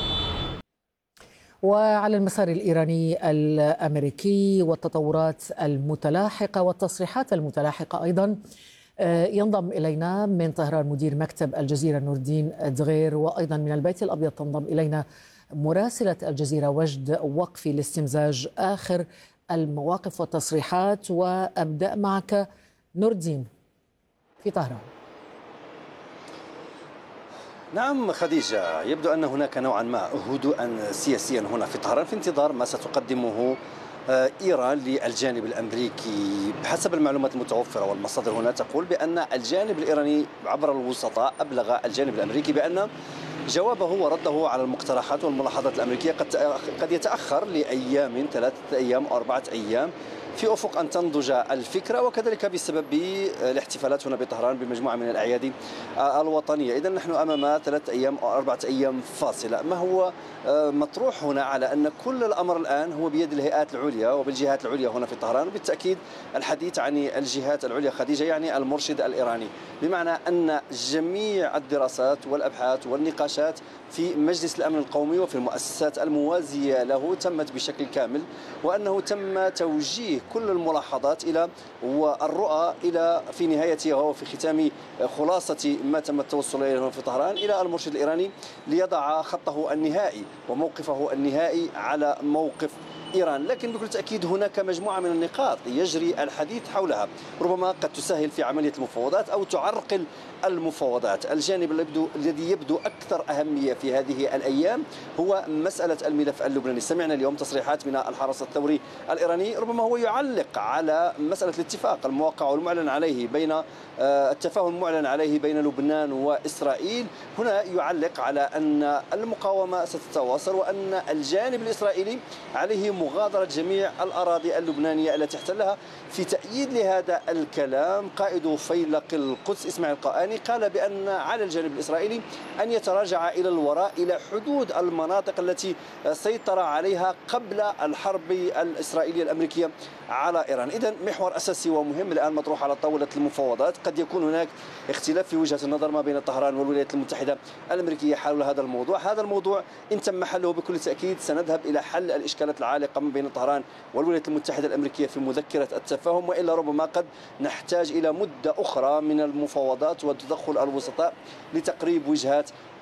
وعلى المسار الإيراني الأمريكي والتطورات المتلاحقة والتصريحات المتلاحقة أيضا، ينضم إلينا من طهران مدير مكتب الجزيرة نور الدين دغير، وأيضا من البيت الأبيض تنضم إلينا مراسلة الجزيرة وجد وقفي لاستمزاج آخر المواقف والتصريحات. وأبدأ معك نور الدين في طهران. نعم خديجة، يبدو أن هناك نوعا ما هدوءا سياسيا هنا في طهران في انتظار ما ستقدمه إيران للجانب الأمريكي. بحسب المعلومات المتوفرة والمصادر هنا تقول بأن الجانب الإيراني عبر الوسطاء أبلغ الجانب الأمريكي بأن جوابه ورده على المقترحات والملاحظات الأمريكية قد قد يتأخر لأيام، ثلاثة أيام أو أربعة أيام، في أفق أن تنضج الفكرة، وكذلك بسبب الاحتفالات هنا بطهران بمجموعة من الأعياد الوطنية. إذن نحن أمام ثلاثة أيام أو أربعة أيام فاصلة. ما هو مطروح هنا على أن كل الأمر الآن هو بيد الهيئات العليا وبالجهات العليا هنا في طهران، وبالتأكيد الحديث عن الجهات العليا خديجة يعني المرشد الإيراني، بمعنى أن جميع الدراسات والأبحاث والنقاشات في مجلس الأمن القومي وفي المؤسسات الموازية له تمت بشكل كامل، وأنه تم توجيه كل الملاحظات إلى والرؤى إلى في نهايتها وفي ختام خلاصة ما تم التوصل إليه في طهران إلى المرشد الإيراني ليضع خطه النهائي وموقفه النهائي على موقف إيران. لكن بكل تأكيد هناك مجموعة من النقاط يجري الحديث حولها، ربما قد تسهل في عملية المفاوضات أو تعرقل المفاوضات. الجانب الذي يبدو أكثر أهمية في هذه الأيام هو مسألة الملف اللبناني. سمعنا اليوم تصريحات من الحرس الثوري الإيراني، ربما هو يعلق على مسألة الاتفاق الموقع والمعلن عليه بين التفاهم المعلن عليه بين لبنان وإسرائيل. هنا يعلق على أن المقاومة ستتواصل وأن الجانب الإسرائيلي عليه مغادرة جميع الأراضي اللبنانية التي احتلها. في تأييد لهذا الكلام قائد فيلق القدس إسماعيل القائني قال بأن على الجانب الإسرائيلي أن يتراجع إلى الوراء إلى حدود المناطق التي سيطر عليها قبل الحرب الإسرائيلية الأمريكية على إيران. إذن محور أساسي ومهم الآن مطروح على طاولة المفاوضات. قد يكون هناك اختلاف في وجهة النظر ما بين طهران والولايات المتحدة الأمريكية حول هذا الموضوع. هذا الموضوع إن تم حله بكل تأكيد سنذهب إلى حل الإشكالات العالقة ما بين طهران والولايات المتحدة الأمريكية في مذكرة التفاهم، وإلا ربما قد نحتاج إلى مدة أخرى من المفاوضات وتدخل الوسطاء لتقريب وجهات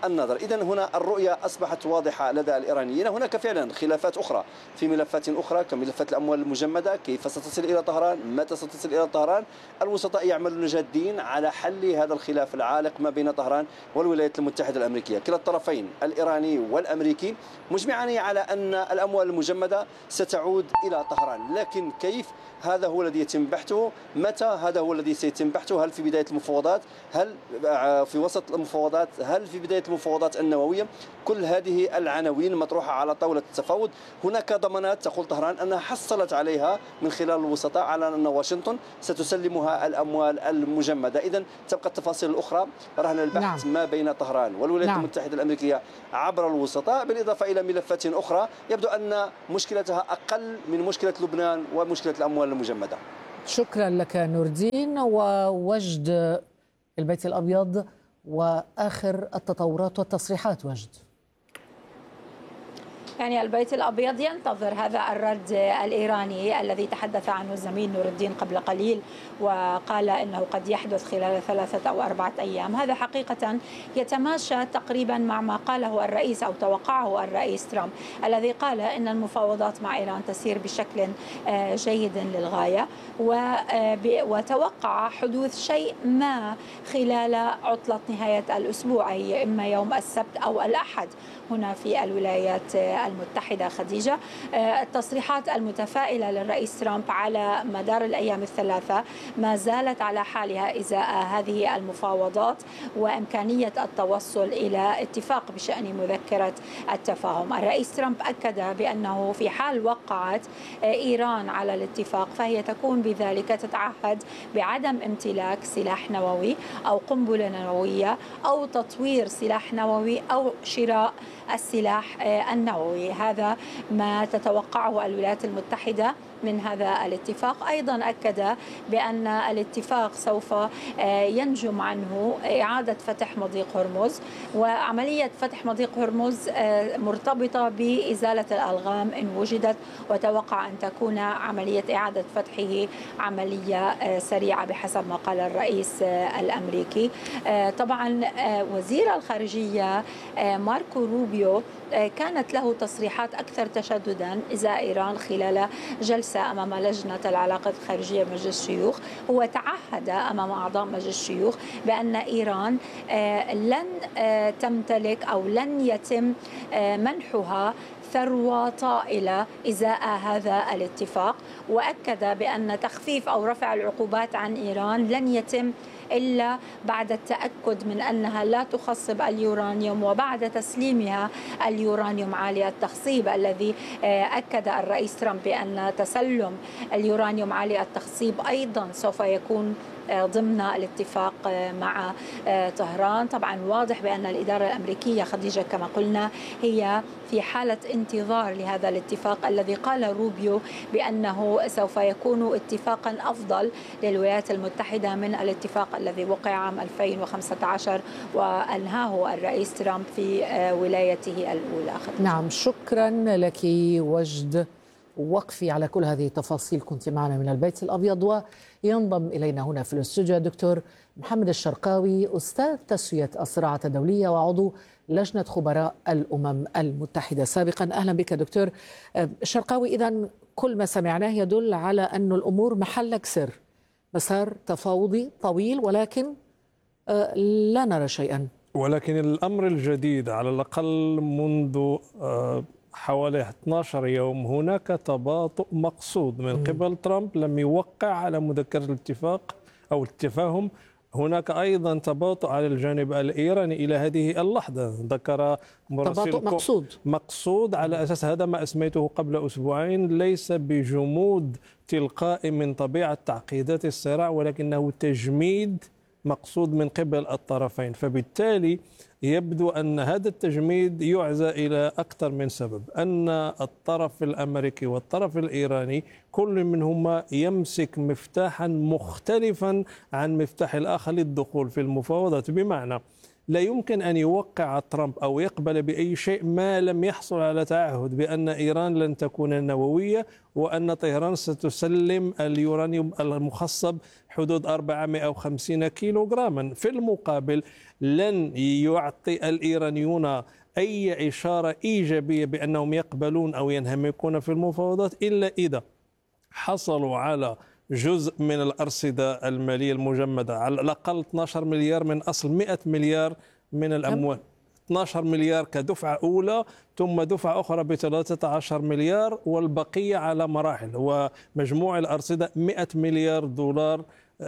النظر. إذن هنا الرؤية أصبحت واضحة لدى الإيرانيين. هناك فعلا خلافات أخرى في ملفات أخرى كملفات الأموال المجمدة، كيف ستصل إلى طهران، متى ستصل إلى طهران. الوسطاء يعملون جادين على حل هذا الخلاف العالق ما بين طهران والولايات المتحدة الأمريكية. كلا الطرفين الإيراني والأمريكي مجمعان على أن الأموال المجمدة ستعود إلى طهران، لكن كيف؟ هذا هو الذي يتم بحثه. متى؟ هذا هو الذي سيتم بحثه. هل في بداية المفاوضات؟ هل في وسط المفاوضات؟ هل في بداية المفاوضات النووية؟ كل هذه العناوين مطروحة على طاولة التفاوض. هناك ضمانات تقول طهران أنها حصلت عليها من خلال الوسطاء على أن واشنطن ستسلمها الأموال المجمدة. إذن تبقى التفاصيل الأخرى رهن البحث نعم. ما بين طهران والولايات نعم. المتحدة الأمريكية عبر الوسطاء، بالإضافة إلى ملفات أخرى يبدو أن مشكلتها أقل من مشكلة لبنان ومشكلة الأموال المجمدة. شكرا لك نور الدين. ووجد البيت الأبيض وآخر التطورات والتصريحات. وجد يعني البيت الأبيض ينتظر هذا الرد الإيراني الذي تحدث عنه الزميل نور الدين قبل قليل، وقال إنه قد يحدث خلال ثلاثة أو أربعة أيام. هذا حقيقة يتماشى تقريبا مع ما قاله الرئيس أو توقعه الرئيس ترامب، الذي قال إن المفاوضات مع إيران تسير بشكل جيد للغاية، وتوقع حدوث شيء ما خلال عطلة نهاية الأسبوع، أي إما يوم السبت أو الأحد هنا في الولايات المتحدة. خديجة، التصريحات المتفائلة للرئيس ترامب على مدار الأيام الثلاثة ما زالت على حالها إزاء هذه المفاوضات وإمكانية التوصل إلى اتفاق بشأن مذكرة التفاهم. الرئيس ترامب أكد بأنه في حال وقعت إيران على الاتفاق فهي تكون بذلك تتعهد بعدم امتلاك سلاح نووي أو قنبلة نووية أو تطوير سلاح نووي أو شراء السلاح النووي. هذا ما تتوقعه الولايات المتحدة من هذا الاتفاق. أيضا أكد بأن الاتفاق سوف ينجم عنه إعادة فتح مضيق هرمز، وعملية فتح مضيق هرمز مرتبطة بإزالة الألغام إن وجدت، وتوقع أن تكون عملية إعادة فتحه عملية سريعة بحسب ما قال الرئيس الأمريكي. طبعا وزير الخارجية ماركو روبيو كانت له تصريحات أكثر تشددا إزاء إيران خلال جلسة أمام لجنة العلاقات الخارجية بمجلس الشيوخ. هو تعهد أمام أعضاء مجلس الشيوخ بأن إيران لن تمتلك أو لن يتم منحها ثروة طائلة إزاء هذا الاتفاق، وأكد بأن تخفيف أو رفع العقوبات عن إيران لن يتم إلا بعد التأكد من أنها لا تخصب اليورانيوم وبعد تسليمها اليورانيوم عالي التخصيب، الذي أكد الرئيس ترامب بأن تسلم اليورانيوم عالي التخصيب أيضا سوف يكون ضمن الاتفاق مع طهران. طبعا واضح بأن الإدارة الأمريكية خديجة كما قلنا هي في حالة انتظار لهذا الاتفاق الذي قال روبيو بأنه سوف يكون اتفاقا أفضل للولايات المتحدة من الاتفاق الذي وقع عام ألفين وخمسة عشر وأنهاه الرئيس ترامب في ولايته الأولى. نعم، شكرا لك وجد وقفي على كل هذه التفاصيل. كنت معنا من البيت الأبيض. وينضم إلينا هنا في الاستوديو الدكتور محمد الشرقاوي، أستاذ تسوية الصراعات الدولية وعضو لجنة خبراء الأمم المتحدة سابقا. أهلا بك دكتور الشرقاوي. إذن كل ما سمعناه يدل على أن الأمور محلك سر، مسار تفاوضي طويل، ولكن لا نرى شيئا. ولكن الأمر الجديد على الأقل منذ حوالي اثني عشر يوم هناك تباطؤ مقصود من قبل ترامب، لم يوقع على مذكرة الاتفاق أو التفاهم. هناك أيضا تباطؤ على الجانب الإيراني إلى هذه اللحظة. ذكر تباطؤ مقصود مقصود على أساس هذا ما أسميته قبل أسبوعين، ليس بجمود تلقائي من طبيعة تعقيدات الصراع، ولكنه تجميد مقصود من قبل الطرفين. فبالتالي يبدو أن هذا التجميد يعزى إلى أكثر من سبب، أن الطرف الأمريكي والطرف الإيراني كل منهما يمسك مفتاحا مختلفا عن مفتاح الآخر للدخول في المفاوضات. بمعنى لا يمكن أن يوقع ترامب أو يقبل بأي شيء ما لم يحصل على تعهد بأن إيران لن تكون نووية، وأن طهران ستسلم اليورانيوم المخصب حدود أربعمائة وخمسين كيلو غراما. في المقابل لن يعطي الإيرانيون أي إشارة إيجابية بأنهم يقبلون أو ينهمكون في المفاوضات إلا إذا حصلوا على جزء من الأرصدة المالية المجمدة، على الأقل اثني عشر مليار من أصل مئة مليار من الأموال. اثني عشر مليار كدفعة أولى، ثم دفعة أخرى ب ثلاثة عشر مليار، والبقية على مراحل، ومجموع الأرصدة مئة مليار دولار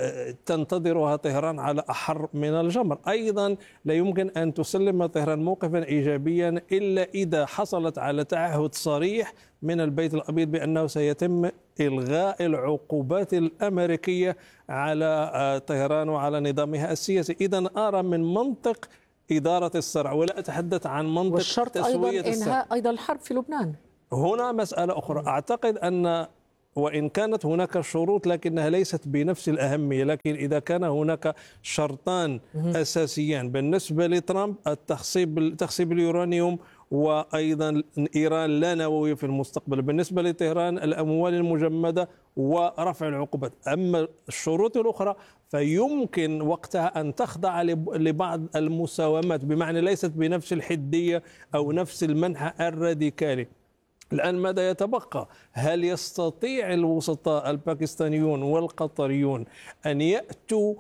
تنتظرها طهران على أحر من الجمر. أيضا لا يمكن أن تسلم طهران موقفا إيجابيا إلا إذا حصلت على تعهد صريح من البيت الأبيض بأنه سيتم إلغاء العقوبات الأمريكية على طهران وعلى نظامها السياسي. إذا أرى من منطق إدارة الصراع، ولا أتحدث عن منطق والشرط تسوية أيضا إنهاء أيضا الحرب في لبنان. هنا مسألة أخرى، أعتقد أن وإن كانت هناك شروط لكنها ليست بنفس الأهمية، لكن إذا كان هناك شرطان أساسيان بالنسبة لترامب، التخصيب تخصيب اليورانيوم وأيضا إيران لا نووية في المستقبل، بالنسبة لطهران الأموال المجمدة ورفع العقوبات. أما الشروط الأخرى فيمكن وقتها أن تخضع لبعض المساومات، بمعنى ليست بنفس الحدية أو نفس المنحى الراديكالي. الآن ماذا يتبقى؟ هل يستطيع الوسطاء الباكستانيون والقطريون أن يأتوا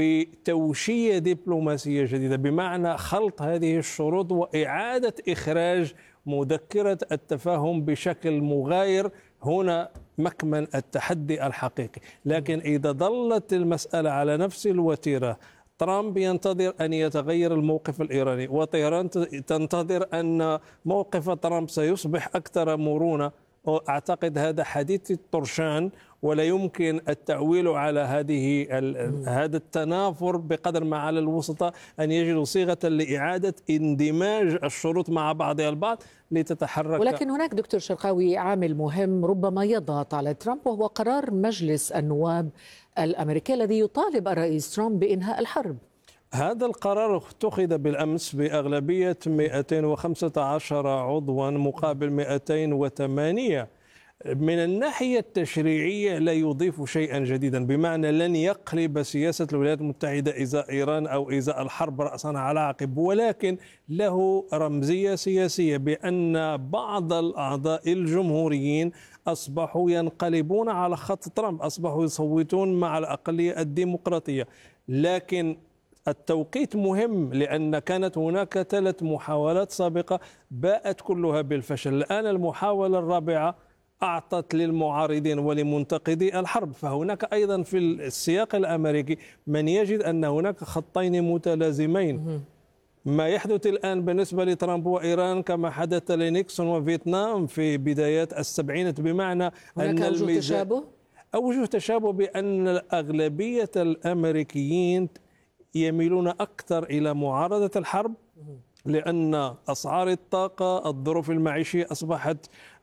بتوشية دبلوماسية جديدة، بمعنى خلط هذه الشروط وإعادة إخراج مذكرة التفاهم بشكل مغاير؟ هنا مكمن التحدي الحقيقي. لكن إذا ظلت المسألة على نفس الوتيرة، ترامب ينتظر أن يتغير الموقف الإيراني، وطهران تنتظر أن موقف ترامب سيصبح أكثر مرونة. أعتقد هذا حديث الطرشان، ولا يمكن التعويل على هذه هذا التنافر بقدر ما على الوسطاء أن يجدوا صيغة لإعادة اندماج الشروط مع بعضها البعض لتتحرك. ولكن هناك دكتور شرقاوي عامل مهم ربما يضغط على ترامب، وهو قرار مجلس النواب الأمريكي الذي يطالب الرئيس ترامب بإنهاء الحرب. هذا القرار اتخذ بالأمس بأغلبية مئتين وخمسة عشر عضوا مقابل مئتين وثمانية. من الناحية التشريعية لا يضيف شيئا جديدا، بمعنى لن يقلب سياسة الولايات المتحدة إزاء إيران أو إزاء الحرب رأسا على عقب، ولكن له رمزية سياسية بأن بعض الأعضاء الجمهوريين أصبحوا ينقلبون على خط ترامب، أصبحوا يصوتون مع الأقلية الديمقراطية. لكن التوقيت مهم، لأن كانت هناك ثلاث محاولات سابقة باءت كلها بالفشل. الآن المحاولة الرابعة أعطت للمعارضين ولمنتقدي الحرب. فهناك أيضا في السياق الأمريكي من يجد أن هناك خطين متلازمين. ما يحدث الآن بالنسبة لترامب وإيران كما حدث لنيكسون وفيتنام في بدايات السبعينات، بمعنى أن أوجه تشابه؟ أوجه تشابه بأن أغلبية الأمريكيين يميلون أكثر إلى معارضة الحرب، لأن أسعار الطاقة، الظروف المعيشية أصبحت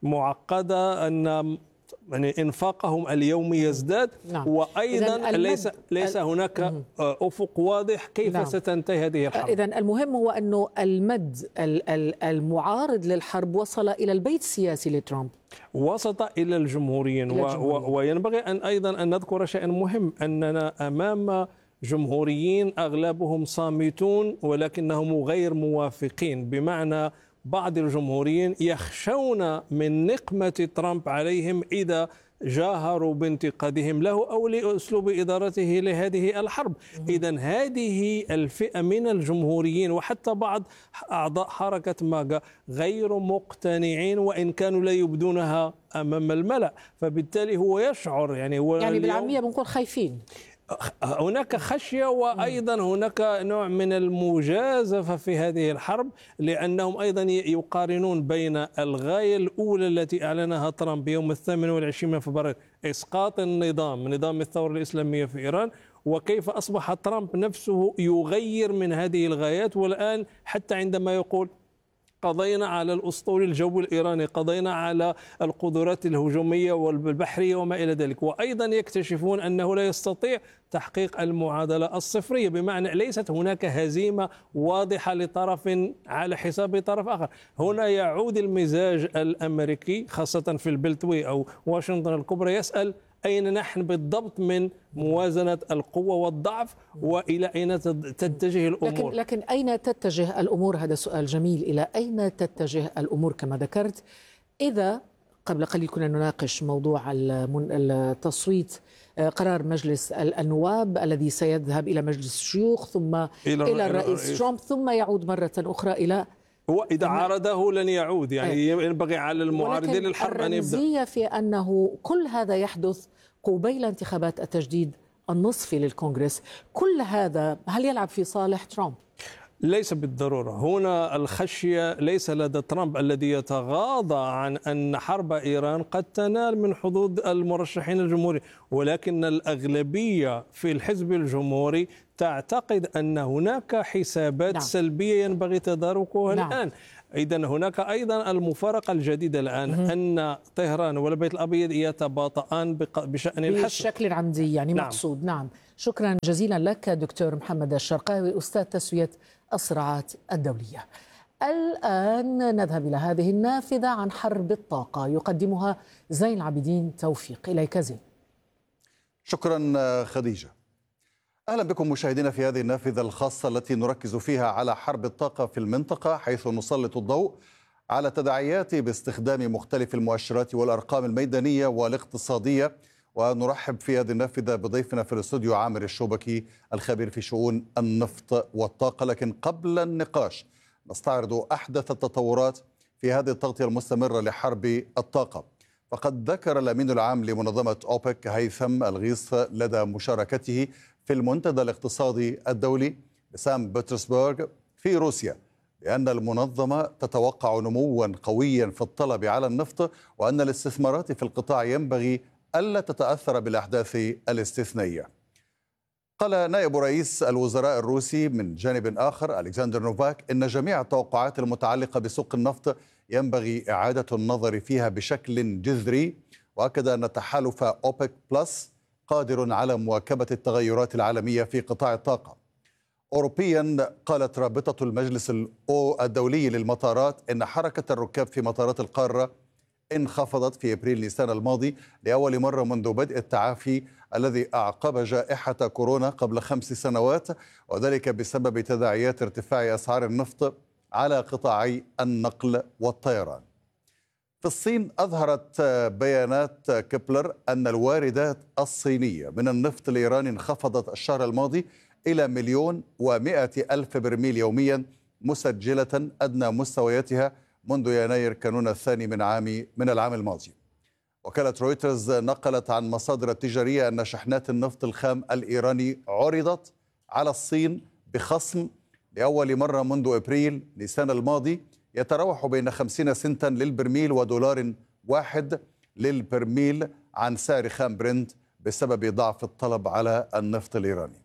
معقدة، أن يعني إنفاقهم اليومي يزداد. نعم. وأيضا ليس ليس هناك أفق واضح كيف نعم. ستنتهي هذه الحرب. إذا المهم هو أنه المد المعارض للحرب وصل إلى البيت السياسي لترامب، وسط إلى الجمهوريين. و... و... وينبغي أن أيضا أن نذكر شيئا مهم، أننا أمام جمهوريين أغلبهم صامتون ولكنهم غير موافقين، بمعنى بعض الجمهوريين يخشون من نقمة ترامب عليهم إذا جاهروا بانتقادهم له أو لأسلوب إدارته لهذه الحرب. إذا هذه الفئة من الجمهوريين وحتى بعض أعضاء حركة ماغا غير مقتنعين، وإن كانوا لا يبدونها أمام الملأ. فبالتالي هو يشعر يعني هو يعني بالعامية بنقول خايفين، هناك خشية، وأيضا هناك نوع من المجازفة في هذه الحرب، لأنهم أيضا يقارنون بين الغاية الأولى التي أعلنها ترامب يوم الثامن والعشرين من فبراير، إسقاط النظام نظام الثورة الإسلامية في إيران، وكيف أصبح ترامب نفسه يغير من هذه الغايات. والآن حتى عندما يقول قضينا على الأسطول الجوي الإيراني، قضينا على القدرات الهجومية والبحرية وما إلى ذلك. وأيضا يكتشفون أنه لا يستطيع تحقيق المعادلة الصفرية، بمعنى ليست هناك هزيمة واضحة لطرف على حساب طرف آخر. هنا يعود المزاج الأمريكي خاصة في البلتوي أو واشنطن الكبرى يسأل أين نحن بالضبط من موازنة القوة والضعف وإلى أين تتجه الأمور. لكن, لكن أين تتجه الأمور؟ هذا سؤال جميل. إلى أين تتجه الأمور كما ذكرت؟ إذا قبل قليل كنا نناقش موضوع التصويت قرار مجلس النواب الذي سيذهب إلى مجلس الشيوخ ثم إلى, إلى الرئيس ترامب ثم يعود مرة أخرى إلى هو إذا عارضه لن يعود، يعني ينبغي على المعارضين للحرب أن يبدأ. الرمزية في أنه كل هذا يحدث قبيل انتخابات التجديد النصفي للكونغرس، كل هذا هل يلعب في صالح ترامب؟ ليس بالضرورة. هنا الخشية ليس لدى ترامب الذي يتغاضى عن أن حرب إيران قد تنال من حظوظ المرشحين الجمهوريين، ولكن الأغلبية في الحزب الجمهوري تعتقد أن هناك حسابات نعم. سلبية ينبغي تداركها نعم. الآن. إذن هناك أيضا المفارقة الجديدة الآن م- أن طهران والبيت الأبيض يتباطئان بشأن الحسم بشكل عمدي يعني نعم. مقصود. نعم، شكرا جزيلا لك دكتور محمد الشرقاوي أستاذ تسوية الصراعات الدولية. الآن نذهب إلى هذه النافذة عن حرب الطاقة يقدمها زين العابدين توفيق. إليك زين. شكرا خديجة. أهلا بكم مشاهدينا في هذه النافذة الخاصة التي نركز فيها على حرب الطاقة في المنطقة، حيث نسلط الضوء على تداعيات باستخدام مختلف المؤشرات والأرقام الميدانية والاقتصادية. ونرحب في هذه النافذة بضيفنا في الاستوديو عامر الشوبكي الخبير في شؤون النفط والطاقة. لكن قبل النقاش نستعرض أحدث التطورات في هذه التغطية المستمرة لحرب الطاقة. فقد ذكر الأمين العام لمنظمة أوبك هيثم الغيث لدى مشاركته في المنتدى الاقتصادي الدولي بسان بطرسبرغ في روسيا بأن المنظمة تتوقع نموا قويا في الطلب على النفط، وأن الاستثمارات في القطاع ينبغي ألا تتأثر بالأحداث الاستثنائية. قال نائب رئيس الوزراء الروسي من جانب آخر ألكسندر نوفاك إن جميع التوقعات المتعلقة بسوق النفط ينبغي إعادة النظر فيها بشكل جذري، وأكد أن تحالف أوبك بلس قادر على مواكبة التغيرات العالمية في قطاع الطاقة. أوروبيا قالت رابطة المجلس الدولي للمطارات إن حركة الركاب في مطارات القارة انخفضت في أبريل نيسان الماضي لأول مرة منذ بدء التعافي الذي أعقب جائحة كورونا قبل خمس سنوات، وذلك بسبب تداعيات ارتفاع أسعار النفط على قطاعي النقل والطيران. في الصين أظهرت بيانات كيبلر أن الواردات الصينية من النفط الإيراني انخفضت الشهر الماضي إلى مليون ومائة ألف برميل يوميا، مسجلة أدنى مستوياتها منذ يناير كانون الثاني من عام من العام الماضي. وكالة رويترز نقلت عن مصادر التجارية أن شحنات النفط الخام الإيراني عرضت على الصين بخصم لأول مرة منذ أبريل نيسان الماضي يتراوح بين خمسين سنتا للبرميل ودولار واحد للبرميل عن سعر خام برنت بسبب ضعف الطلب على النفط الإيراني.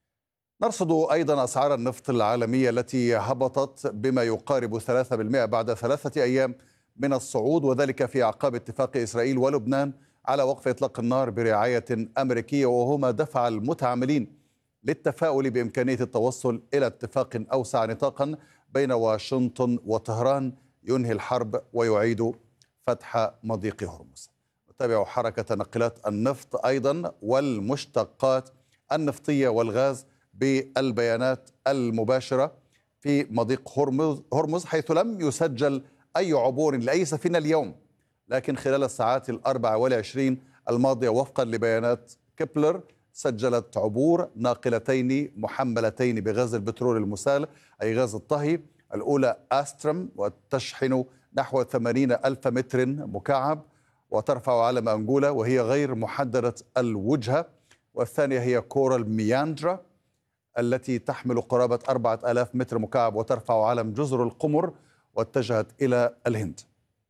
نرصد أيضا أسعار النفط العالمية التي هبطت بما يقارب ثلاثة بالمئة بعد ثلاثة أيام من الصعود، وذلك في أعقاب اتفاق إسرائيل ولبنان على وقف إطلاق النار برعاية أمريكية، وهما دفع المتعاملين للتفاؤل بإمكانية التوصل إلى اتفاق أوسع نطاقا بين واشنطن وطهران ينهي الحرب ويعيد فتح مضيق هرمز. نتابع حركة تنقلات النفط أيضا والمشتقات النفطية والغاز بالبيانات المباشرة في مضيق هرمز، حيث لم يسجل أي عبور لأي سفينة اليوم، لكن خلال الساعات الأربع والعشرين الماضية وفقا لبيانات كيبلر سجلت عبور ناقلتين محملتين بغاز البترول المسال أي غاز الطهي، الأولى آسترم وتشحن نحو ثمانين ألف متر مكعب وترفع علم أنجولا وهي غير محددة الوجهة، والثانية هي كورال مياندرا التي تحمل قرابة أربعة آلاف متر مكعب وترفع علم جزر القمر واتجهت إلى الهند.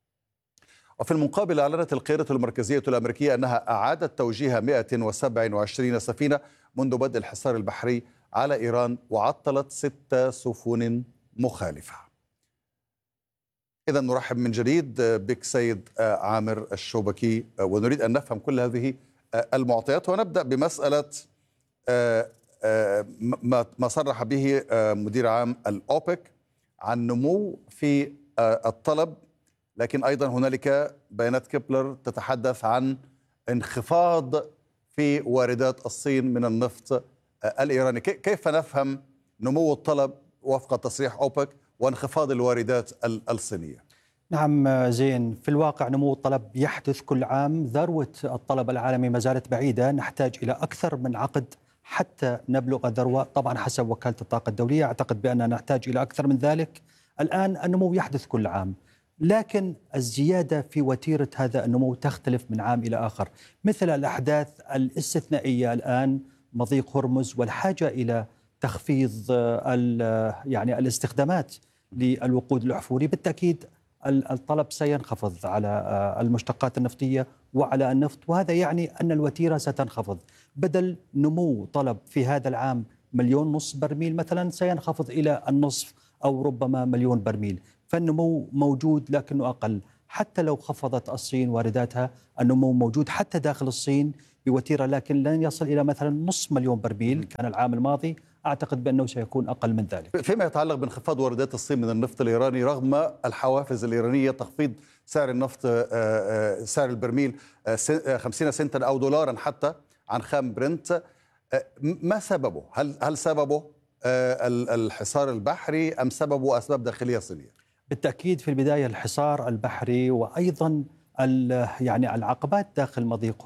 وفي المقابل أعلنت القيادة المركزية الأمريكية أنها أعادت توجيه مئة وسبعة وعشرين سفينة منذ بدء الحصار البحري على إيران وعطلت ست سفن مخالفة. إذا نرحب من جديد بك سيد عامر الشوبكي، ونريد أن نفهم كل هذه المعطيات، ونبدأ بمسألة ما صرح به مدير عام الأوبك عن نمو في الطلب، لكن أيضا هنالك بيانات كيبلر تتحدث عن انخفاض في واردات الصين من النفط الإيراني. كيف نفهم نمو الطلب وفق تصريح أوبك وانخفاض الواردات الصينية؟ نعم زين، في الواقع نمو الطلب يحدث كل عام، ذروة الطلب العالمي ما زالت بعيدة، نحتاج إلى أكثر من عقد حتى نبلغ الذروة. طبعا حسب وكالة الطاقة الدولية أعتقد بأننا نحتاج إلى أكثر من ذلك. الآن النمو يحدث كل عام، لكن الزيادة في وتيرة هذا النمو تختلف من عام إلى آخر، مثل الأحداث الاستثنائية الآن، مضيق هرمز والحاجة إلى تخفيض يعني الاستخدامات للوقود الأحفوري. بالتأكيد الطلب سينخفض على المشتقات النفطية وعلى النفط، وهذا يعني أن الوتيرة ستنخفض. بدل نمو طلب في هذا العام مليون نصف برميل مثلا، سينخفض إلى النصف أو ربما مليون برميل. فالنمو موجود لكنه أقل. حتى لو خفضت الصين وارداتها، النمو موجود حتى داخل الصين بوتيرة، لكن لن يصل إلى مثلا نصف مليون برميل كان العام الماضي. أعتقد بأنه سيكون أقل من ذلك. فيما يتعلق بانخفاض واردات الصين من النفط الإيراني رغم الحوافز الإيرانية، تخفيض سعر النفط سعر البرميل خمسين سنتا أو دولارا حتى عن خام برنت، ما سببه؟ هل هل سببه الحصار البحري أم سببه أسباب داخلية صينية؟ بالتأكيد في البداية الحصار البحري، وأيضا يعني العقبات داخل مضيق